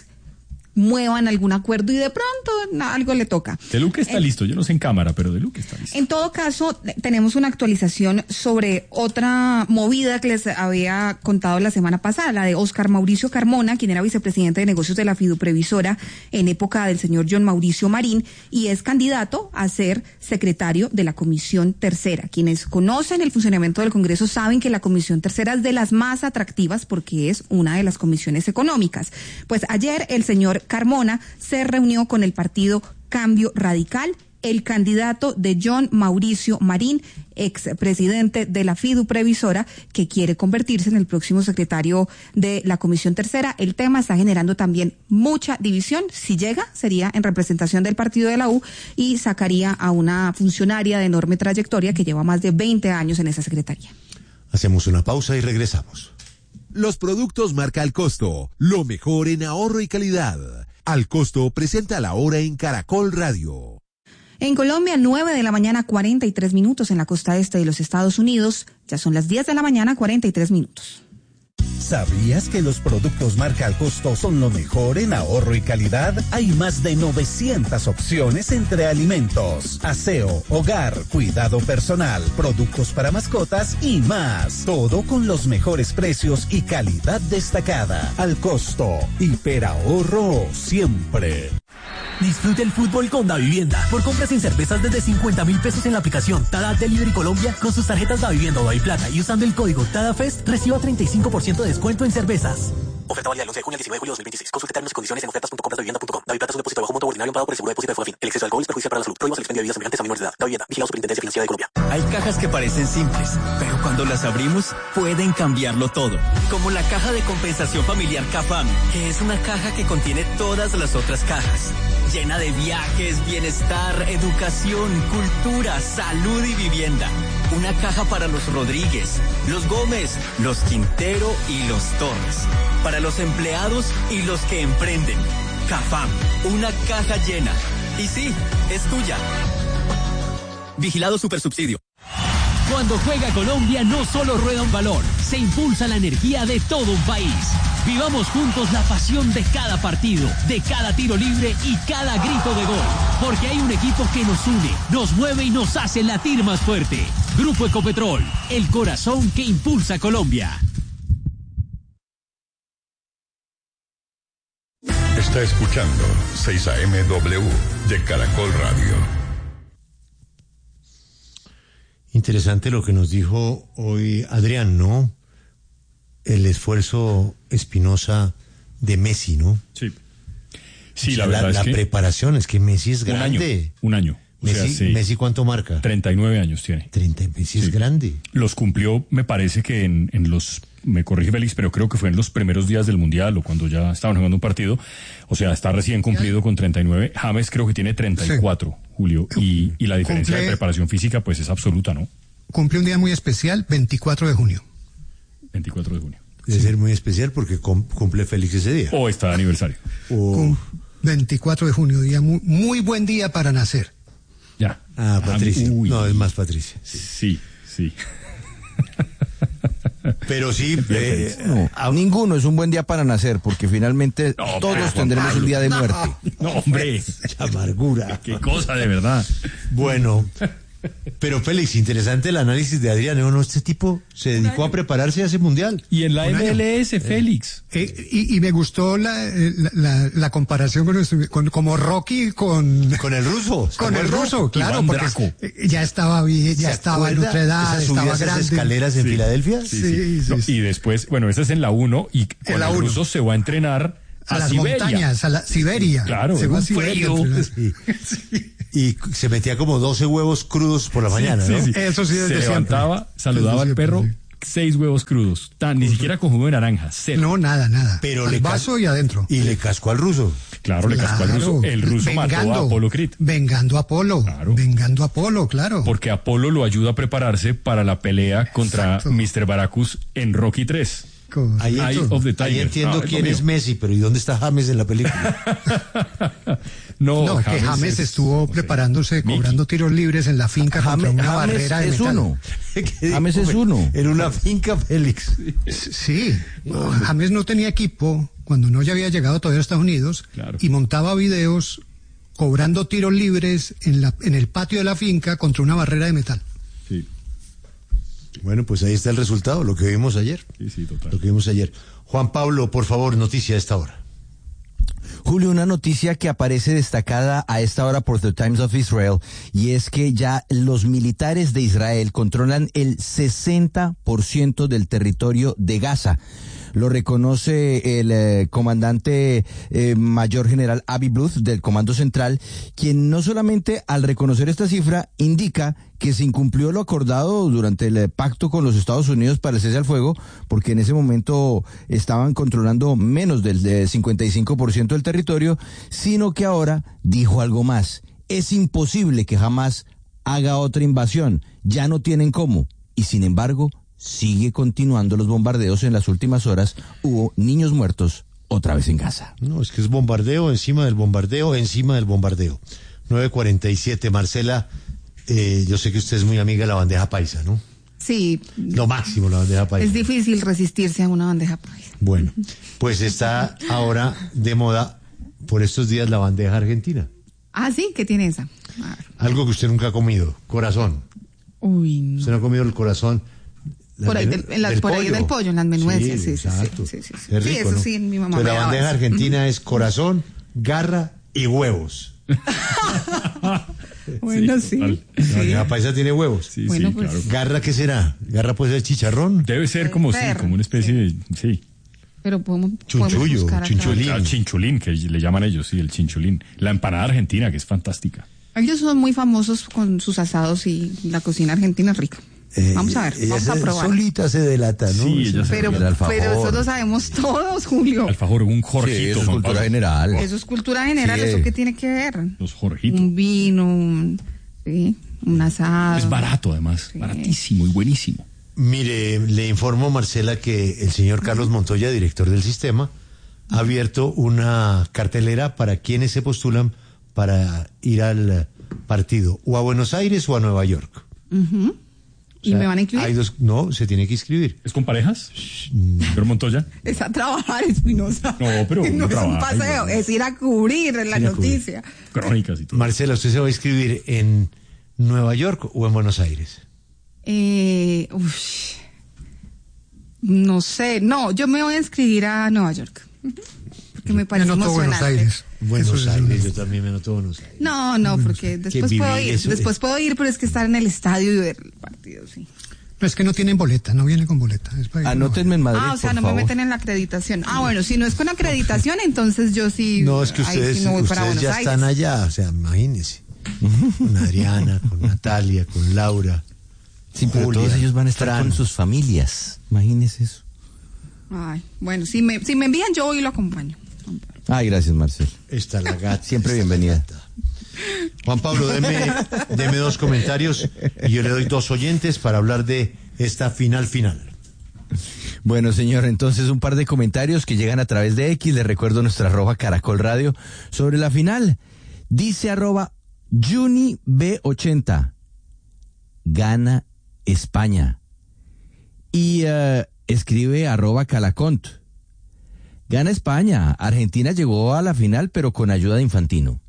muevan algún acuerdo y de pronto no, algo le toca? De Luque está eh, listo, yo no sé en cámara, pero de Luque está listo. En todo caso, tenemos una actualización sobre otra movida que les había contado la semana pasada, la de Óscar Mauricio Carmona, quien era vicepresidente de negocios de la Fiduprevisora en época del señor John Mauricio Marín, y es candidato a ser secretario de la Comisión Tercera. Quienes conocen el funcionamiento del Congreso saben que la Comisión Tercera es de las más atractivas porque es una de las comisiones económicas. Pues ayer el señor Carmona se reunió con el partido Cambio Radical, el candidato de John Mauricio Marín, expresidente de la Fiduprevisora, que quiere convertirse en el próximo secretario de la Comisión Tercera. El tema está generando también mucha división. Si llega, sería en representación del partido de la U y sacaría a una funcionaria de enorme trayectoria que lleva más de veinte años en esa secretaría. Hacemos una pausa y regresamos. Los productos marca Al Costo, lo mejor en ahorro y calidad. Al Costo presenta la hora en Caracol Radio. En Colombia, nueve de la mañana, cuarenta y tres minutos en la costa este de los Estados Unidos. Ya son las diez de la mañana, cuarenta y tres minutos. ¿Sabías que los productos marca Al Costo son lo mejor en ahorro y calidad? Hay más de novecientas opciones entre alimentos, aseo, hogar, cuidado personal, productos para mascotas y más. Todo con los mejores precios y calidad destacada. Al Costo, hiperahorro siempre. Disfrute el fútbol con Davivienda. Por compras en cervezas desde cincuenta mil pesos en la aplicación Tada Delivery Colombia, con sus tarjetas Davivienda o Daviplata y usando el código TADAFEST, reciba treinta y cinco por ciento de descuento en cervezas. Oferta válida del once de junio al diecinueve de julio de dos mil veintiséis. Consulte términos y condiciones en ofertas punto compras davivienda punto com. Daviplata es un depósito de bajo monto ordinario pagado por el seguro de depósito de Fogafín. El exceso de alcohol es perjudicial para la salud. Prohíbas el expendio de bebidas semejantes a menores de edad. Davivienda. Vigilado Superintendencia Financiera de Colombia. Hay cajas que parecen simples, pero cuando las abrimos pueden cambiarlo todo. Como la caja de compensación familiar CAFAM, que es una caja que contiene todas las otras cajas. Llena de viajes, bienestar, educación, cultura, salud y vivienda. Una caja para los Rodríguez, los Gómez, los Quintero y los Torres. Para los empleados y los que emprenden. CAFAM, una caja llena. Y sí, es tuya. Vigilado Supersubsidio. Cuando juega Colombia no solo rueda un balón, se impulsa la energía de todo un país. Vivamos juntos la pasión de cada partido, de cada tiro libre y cada grito de gol. Porque hay un equipo que nos une, nos mueve y nos hace latir más fuerte. Grupo Ecopetrol, el corazón que impulsa a Colombia. Está escuchando seis A M W de Caracol Radio. Interesante lo que nos dijo hoy Adrián, ¿no? El esfuerzo Espinosa de Messi, ¿no? Sí. Sí, o sea, la verdad la, es la que preparación es que Messi es grande. Un año. Un año. O Messi, sea, sí. Messi, ¿cuánto marca? treinta y nueve años tiene. treinta, Messi sí. Es grande. Los cumplió, me parece que en, en los, me corrige Félix, pero creo que fue en los primeros días del Mundial o cuando ya estaban jugando un partido. O sea, está recién cumplido con treinta y nueve. James creo que tiene treinta y cuatro, sí. Julio. Y, y la diferencia Cumple, de preparación física pues es absoluta, ¿no? Cumple un día muy especial, veinticuatro de junio. veinticuatro de junio. Debe sí. ser muy especial porque cumple Félix ese día. O está de aniversario. O... veinticuatro de junio, día muy, muy buen día para nacer. Ya. Ah, Patricia. Ah, no, es más Patricia. Sí, sí. sí. Pero sí, eh, no, a ninguno es un buen día para nacer, porque finalmente no, todos pero, tendremos Pablo, un día de muerte. No, no hombre. La amargura. Qué cosa, de verdad. Bueno. Pero Félix, interesante el análisis de Adrián, ¿no? Este tipo se dedicó a prepararse a ese mundial. Y en la M L S, Félix. Eh, y, y me gustó la, la, la, la comparación con, nuestro, con como Rocky con... Con el ruso. Con el ruso, claro, porque ya estaba bien, ya estaba en otra edad, estaba grande. ¿Esas escaleras en sí. Filadelfia? Sí, sí, sí. No, sí. Y después, bueno, esa es en la uno, y con el ruso se va a entrenar a, a las Siberia. montañas, a la Siberia. Claro, se va a Siberia. Sí. Sí. Y se metía como doce huevos crudos por la mañana, sí, ¿no? Sí, sí. Eso sí, desde se levantaba, siempre. saludaba al perro, seis huevos crudos, tan, ni siquiera con jugo de naranja, cero. No, nada, nada. Pero al le vaso cas- y adentro. Y le cascó al ruso. Claro, le cascó al ruso. El ruso mató a Apolo Creed. Vengando a Apolo. Claro. Vengando a Apolo, claro. Porque Apolo lo ayuda a prepararse para la pelea contra Exacto. mister Baracus en Rocky tres. Ahí, Eye ento- of the Tiger. ahí entiendo Ah, quién mío. es Messi, pero ¿y dónde está James en la película? No, No, que James James es- estuvo preparándose, cobrando tiros libres en la finca contra James, una James barrera de es metal. uno. James es uno. En una finca, Félix. Sí, James no tenía equipo cuando no ya había llegado todavía a Estados Unidos Claro. y montaba videos cobrando tiros libres en, la, en el patio de la finca contra una barrera de metal. Sí, Bueno, pues ahí está el resultado, lo que vimos ayer. sí, sí, total. Lo que vimos ayer. Juan Pablo, por favor, noticia a esta hora. Julio, una noticia que aparece destacada a esta hora por The Times of Israel, y es que ya los militares de Israel controlan el sesenta por ciento del territorio de Gaza. Lo reconoce el eh, comandante eh, mayor general Avi Bluth del Comando Central, quien no solamente al reconocer esta cifra indica que se incumplió lo acordado durante el eh, pacto con los Estados Unidos para el cese al fuego, porque en ese momento estaban controlando menos del eh, cincuenta y cinco por ciento del territorio, sino que ahora dijo algo más. Es imposible que jamás haga otra invasión, ya no tienen cómo, y sin embargo sigue continuando los bombardeos. En las últimas horas hubo niños muertos otra vez en Gaza. No, es que es bombardeo encima del bombardeo, encima del bombardeo. nueve cuarenta y siete, Marcela, eh, yo sé que usted es muy amiga de la bandeja paisa, ¿no? Sí, Lo máximo, la bandeja paisa. es difícil resistirse a una bandeja paisa. Bueno, pues está ahora de moda por estos días la bandeja argentina. Ah, sí, ¿qué tiene esa? A ver. Algo que usted nunca ha comido, corazón. Uy, no. Usted no ha comido el corazón. Por ahí, del, en las, por ahí del pollo, en las menuencias, sí, sí, exacto. sí, sí, sí, sí. Es Sí, rico, eso ¿no? sí, mi mamá Entonces, me la daba bandeja eso. argentina es corazón, garra y huevos. Bueno, sí. total. La bandeja paisa tiene huevos. Sí, Bueno, sí, pues- claro. ¿Garra qué será? ¿Garra puede ser chicharrón? Debe ser como, sí, ser, como una especie de, sí. Pero podemos, Chunchullo, podemos buscar acá. chunchulín. Ah, chinchulín, que le llaman ellos, sí, el chinchulín. La empanada argentina, que es fantástica. Ellos son muy famosos con sus asados y la cocina argentina es rica. Eh, Vamos a ver, ella vamos a se- probar. Solita se delata, ¿no? Sí, ella se Pero, El alfajor. pero eso lo sabemos todos, Julio. Alfajor, un Sí, jorgito. eso es Juan cultura Pablo. general. Eso es cultura general, Sí. ¿eso qué tiene que ver? Los jorgitos. Un vino, un, sí, un asado. Es barato, además. Sí. Baratísimo y buenísimo. Mire, le informo, Marcela, que el señor Carlos Montoya, director del sistema, ha abierto una cartelera para quienes se postulan para ir al partido, o a Buenos Aires o a Nueva York. Ujú. ¿Y O sea, me van a incluir? Hay dos, no, se tiene que inscribir. ¿Es con parejas? ¿Señor Montoya? Es a trabajar, Espinosa. No, pero no uno es un trabaja, paseo, ¿no? es ir a cubrir la Ir a cubrir. noticia. Crónicas y todo. Marcela, ¿usted se va a inscribir en Nueva York o en Buenos Aires? Eh, uf, no sé, no, yo me voy a inscribir a Nueva York. Porque me parece Anoto Buenos emocionante. Aires. Buenos Eso es Aires, una- yo también me noto Buenos Aires. No, no, porque después puedo vivir ir, eso, después eh. puedo ir, pero es que estar en el estadio y ver el partido, sí. No, es que no tienen boleta, no viene con boleta. Es para ir a Nueva Anótenme en Madrid, Ah, o sea, por no favor. me meten en la acreditación. Ah, bueno, si no es con acreditación, entonces yo sí. No, es que ahí ustedes, sí me voy para ustedes Buenos ya Aires. están allá, o sea, imagínense. Con Adriana, con Natalia, con Laura. Sí, pero Julia, todos ellos van a estar Fran. con sus familias. Imagínese eso. Ay, bueno, si me, si me envían, yo voy y lo acompaño. Ay, gracias, Marcel. Está la gata. Siempre está la bienvenida. gata. Juan Pablo, deme, deme dos comentarios y yo le doy dos oyentes para hablar de esta final final. Bueno, señor, entonces un par de comentarios que llegan a través de X. Les recuerdo nuestra arroba Caracol Radio sobre la final. Dice arroba Juni B ochenta. Gana España. Y eh, escribe arroba Calacont. Gana España. Argentina llegó a la final, pero con ayuda de Infantino.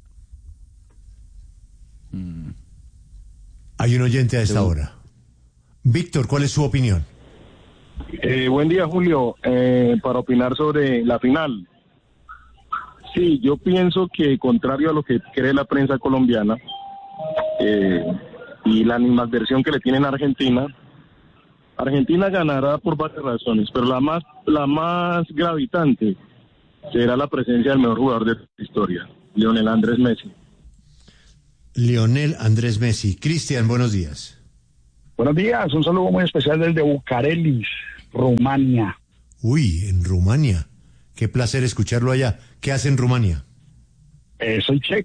Hay un oyente a esta Sí. hora. Víctor, ¿cuál es su opinión? Eh, buen día, Julio. Eh, para opinar sobre la final. Sí, yo pienso que contrario a lo que cree la prensa colombiana eh, y la animadversión que le tienen a Argentina, Argentina ganará por varias razones, pero la más la más gravitante será la presencia del mejor jugador de la historia, Lionel Andrés Messi. Lionel Andrés Messi. Cristian, buenos días. Buenos días, un saludo muy especial desde Bucarelis, Rumania. Uy, en Rumania. Qué placer escucharlo allá. ¿Qué hace en Rumania? Eh, soy chef.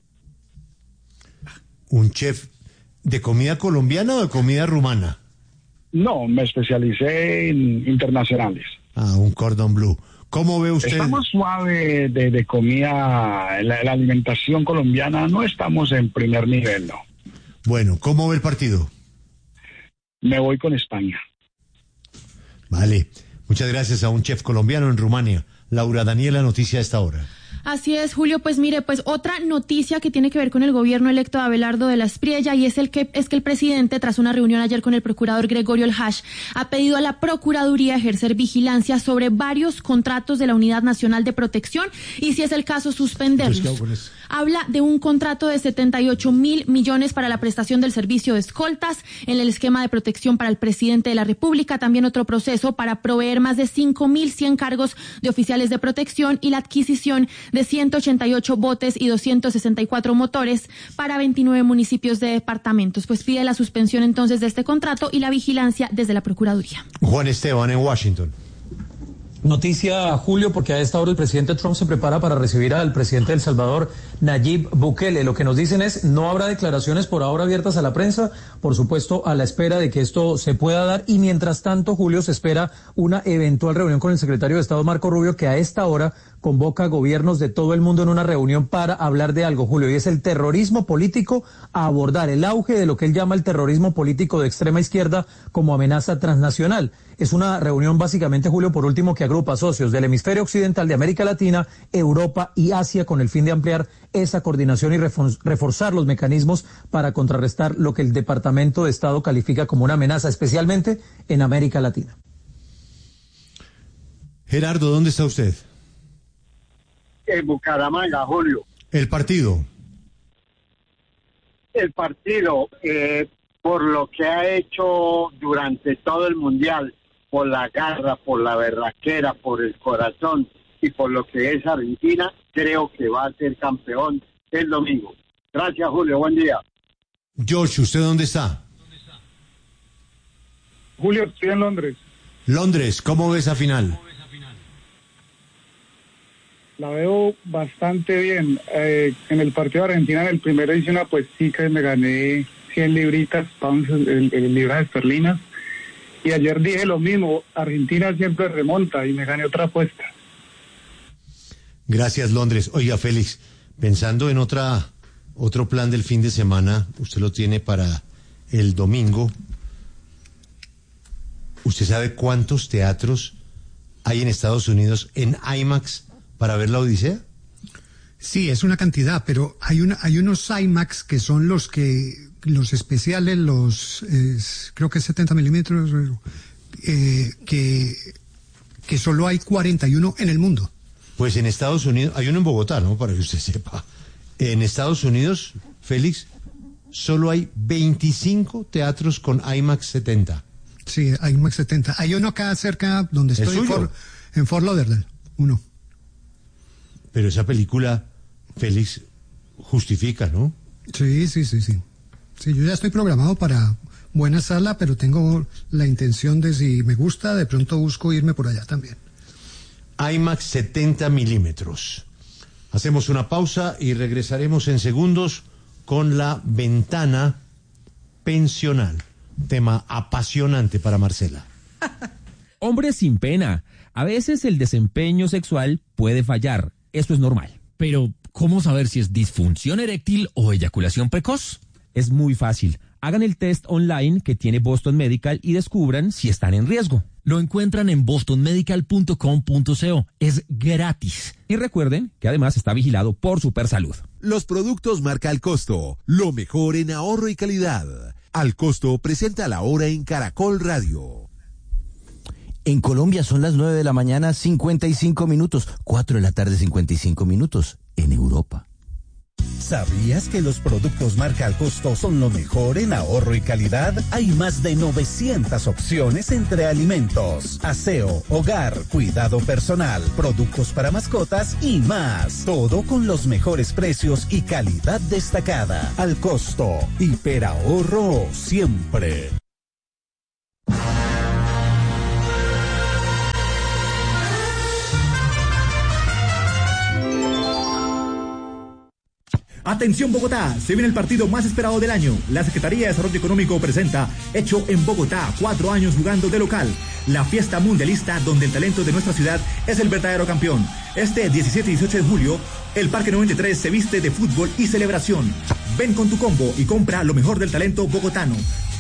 ¿Un chef de comida colombiana o de comida rumana? No, me especialicé en internacionales. Ah, un cordon bleu. ¿Cómo ve usted? Estamos suave de, de comida, la, la alimentación colombiana, no estamos en primer nivel, no. Bueno, ¿cómo ve el partido? Me voy con España. Vale, muchas gracias a un chef colombiano en Rumania. Laura Daniela, noticia a esta hora. Así es, Julio, pues mire, pues otra noticia que tiene que ver con el gobierno electo de Abelardo de la Espriella y es el que es que el presidente, tras una reunión ayer con el procurador Gregorio El Hash, ha pedido a la Procuraduría ejercer vigilancia sobre varios contratos de la Unidad Nacional de Protección y, si es el caso, suspenderlos. Habla de un contrato de setenta y ocho mil millones para la prestación del servicio de escoltas en el esquema de protección para el presidente de la República, también otro proceso para proveer más de cinco mil cien cargos de oficiales de protección y la adquisición de ciento ochenta y ocho botes y doscientos sesenta y cuatro motores para veintinueve municipios de departamentos. Pues pide la suspensión entonces de este contrato y la vigilancia desde la Procuraduría. Juan Esteban en Washington. Noticia, Julio, porque a esta hora el presidente Trump se prepara para recibir al presidente de El Salvador, Nayib Bukele. Lo que nos dicen es, no habrá declaraciones por ahora abiertas a la prensa, por supuesto, a la espera de que esto se pueda dar. Y mientras tanto, Julio, se espera una eventual reunión con el secretario de Estado, Marco Rubio, que a esta hora convoca a gobiernos de todo el mundo en una reunión para hablar de algo, Julio, y es el terrorismo político, a abordar el auge de lo que él llama el terrorismo político de extrema izquierda como amenaza transnacional. Es una reunión básicamente, Julio, por último, que agrupa socios del hemisferio occidental, de América Latina, Europa y Asia, con el fin de ampliar esa coordinación y reforzar los mecanismos para contrarrestar lo que el Departamento de Estado califica como una amenaza, especialmente en América Latina. Gerardo, ¿dónde está usted? En Bucaramanga, Julio. ¿El partido? El partido, eh, por lo que ha hecho durante todo el Mundial, por la garra, por la berraquera, por el corazón y por lo que es Argentina, creo que va a ser campeón el domingo. Gracias, Julio. Buen día. George, ¿usted dónde está? Julio, estoy en Londres. Londres, ¿cómo ve esa final? La veo bastante bien. Eh, en el partido de Argentina, en el primero hice una apuestica y me gané cien libritas, pounds, el, el, libras esterlinas. Y ayer dije lo mismo, Argentina siempre remonta y me gané otra apuesta. Gracias, Londres. Oiga, Félix, pensando en otra otro plan del fin de semana, usted lo tiene para el domingo. ¿Usted sabe cuántos teatros hay en Estados Unidos en IMAX para ver la Odisea? Sí, es una cantidad, pero hay una, hay unos IMAX que son los que, los especiales, los, eh, creo que es setenta milímetros, eh, que, que solo hay cuarenta y uno en el mundo. Pues en Estados Unidos, hay uno en Bogotá, ¿no? Para que usted sepa. En Estados Unidos, Félix, solo hay veinticinco teatros con IMAX setenta. Sí, IMAX setenta. Hay uno acá cerca donde estoy, en Fort, en Fort Lauderdale, uno. Pero esa película, Félix, justifica, ¿no? Sí, sí, sí, sí. Sí, yo ya estoy programado para buena sala, pero tengo la intención de, si me gusta, de pronto busco irme por allá también. IMAX setenta milímetros. Hacemos una pausa y regresaremos en segundos con la ventana pensional. Tema apasionante para Marcela. Hombres sin pena. A veces el desempeño sexual puede fallar. Esto es normal. Pero, ¿cómo saber si es disfunción eréctil o eyaculación precoz? Es muy fácil. Hagan el test online que tiene Boston Medical y descubran si están en riesgo. Lo encuentran en boston medical punto com punto co. Es gratis. Y recuerden que además está vigilado por Supersalud. Los productos marca Al Costo. Lo mejor en ahorro y calidad. Al Costo presenta la hora en Caracol Radio. En Colombia son las nueve de la mañana, cincuenta y cinco minutos. cuatro de la tarde, cincuenta y cinco minutos. En Europa. ¿Sabías que los productos marca Al Costo son lo mejor en ahorro y calidad? Hay más de novecientas opciones entre alimentos, aseo, hogar, cuidado personal, productos para mascotas y más. Todo con los mejores precios y calidad destacada. Al Costo, hiperahorro siempre. Atención Bogotá, se viene el partido más esperado del año. La Secretaría de Desarrollo Económico presenta Hecho en Bogotá, cuatro años jugando de local. La fiesta mundialista donde el talento de nuestra ciudad es el verdadero campeón. Este diecisiete y dieciocho de julio, el Parque noventa y tres se viste de fútbol y celebración. Ven con tu combo y compra lo mejor del talento bogotano.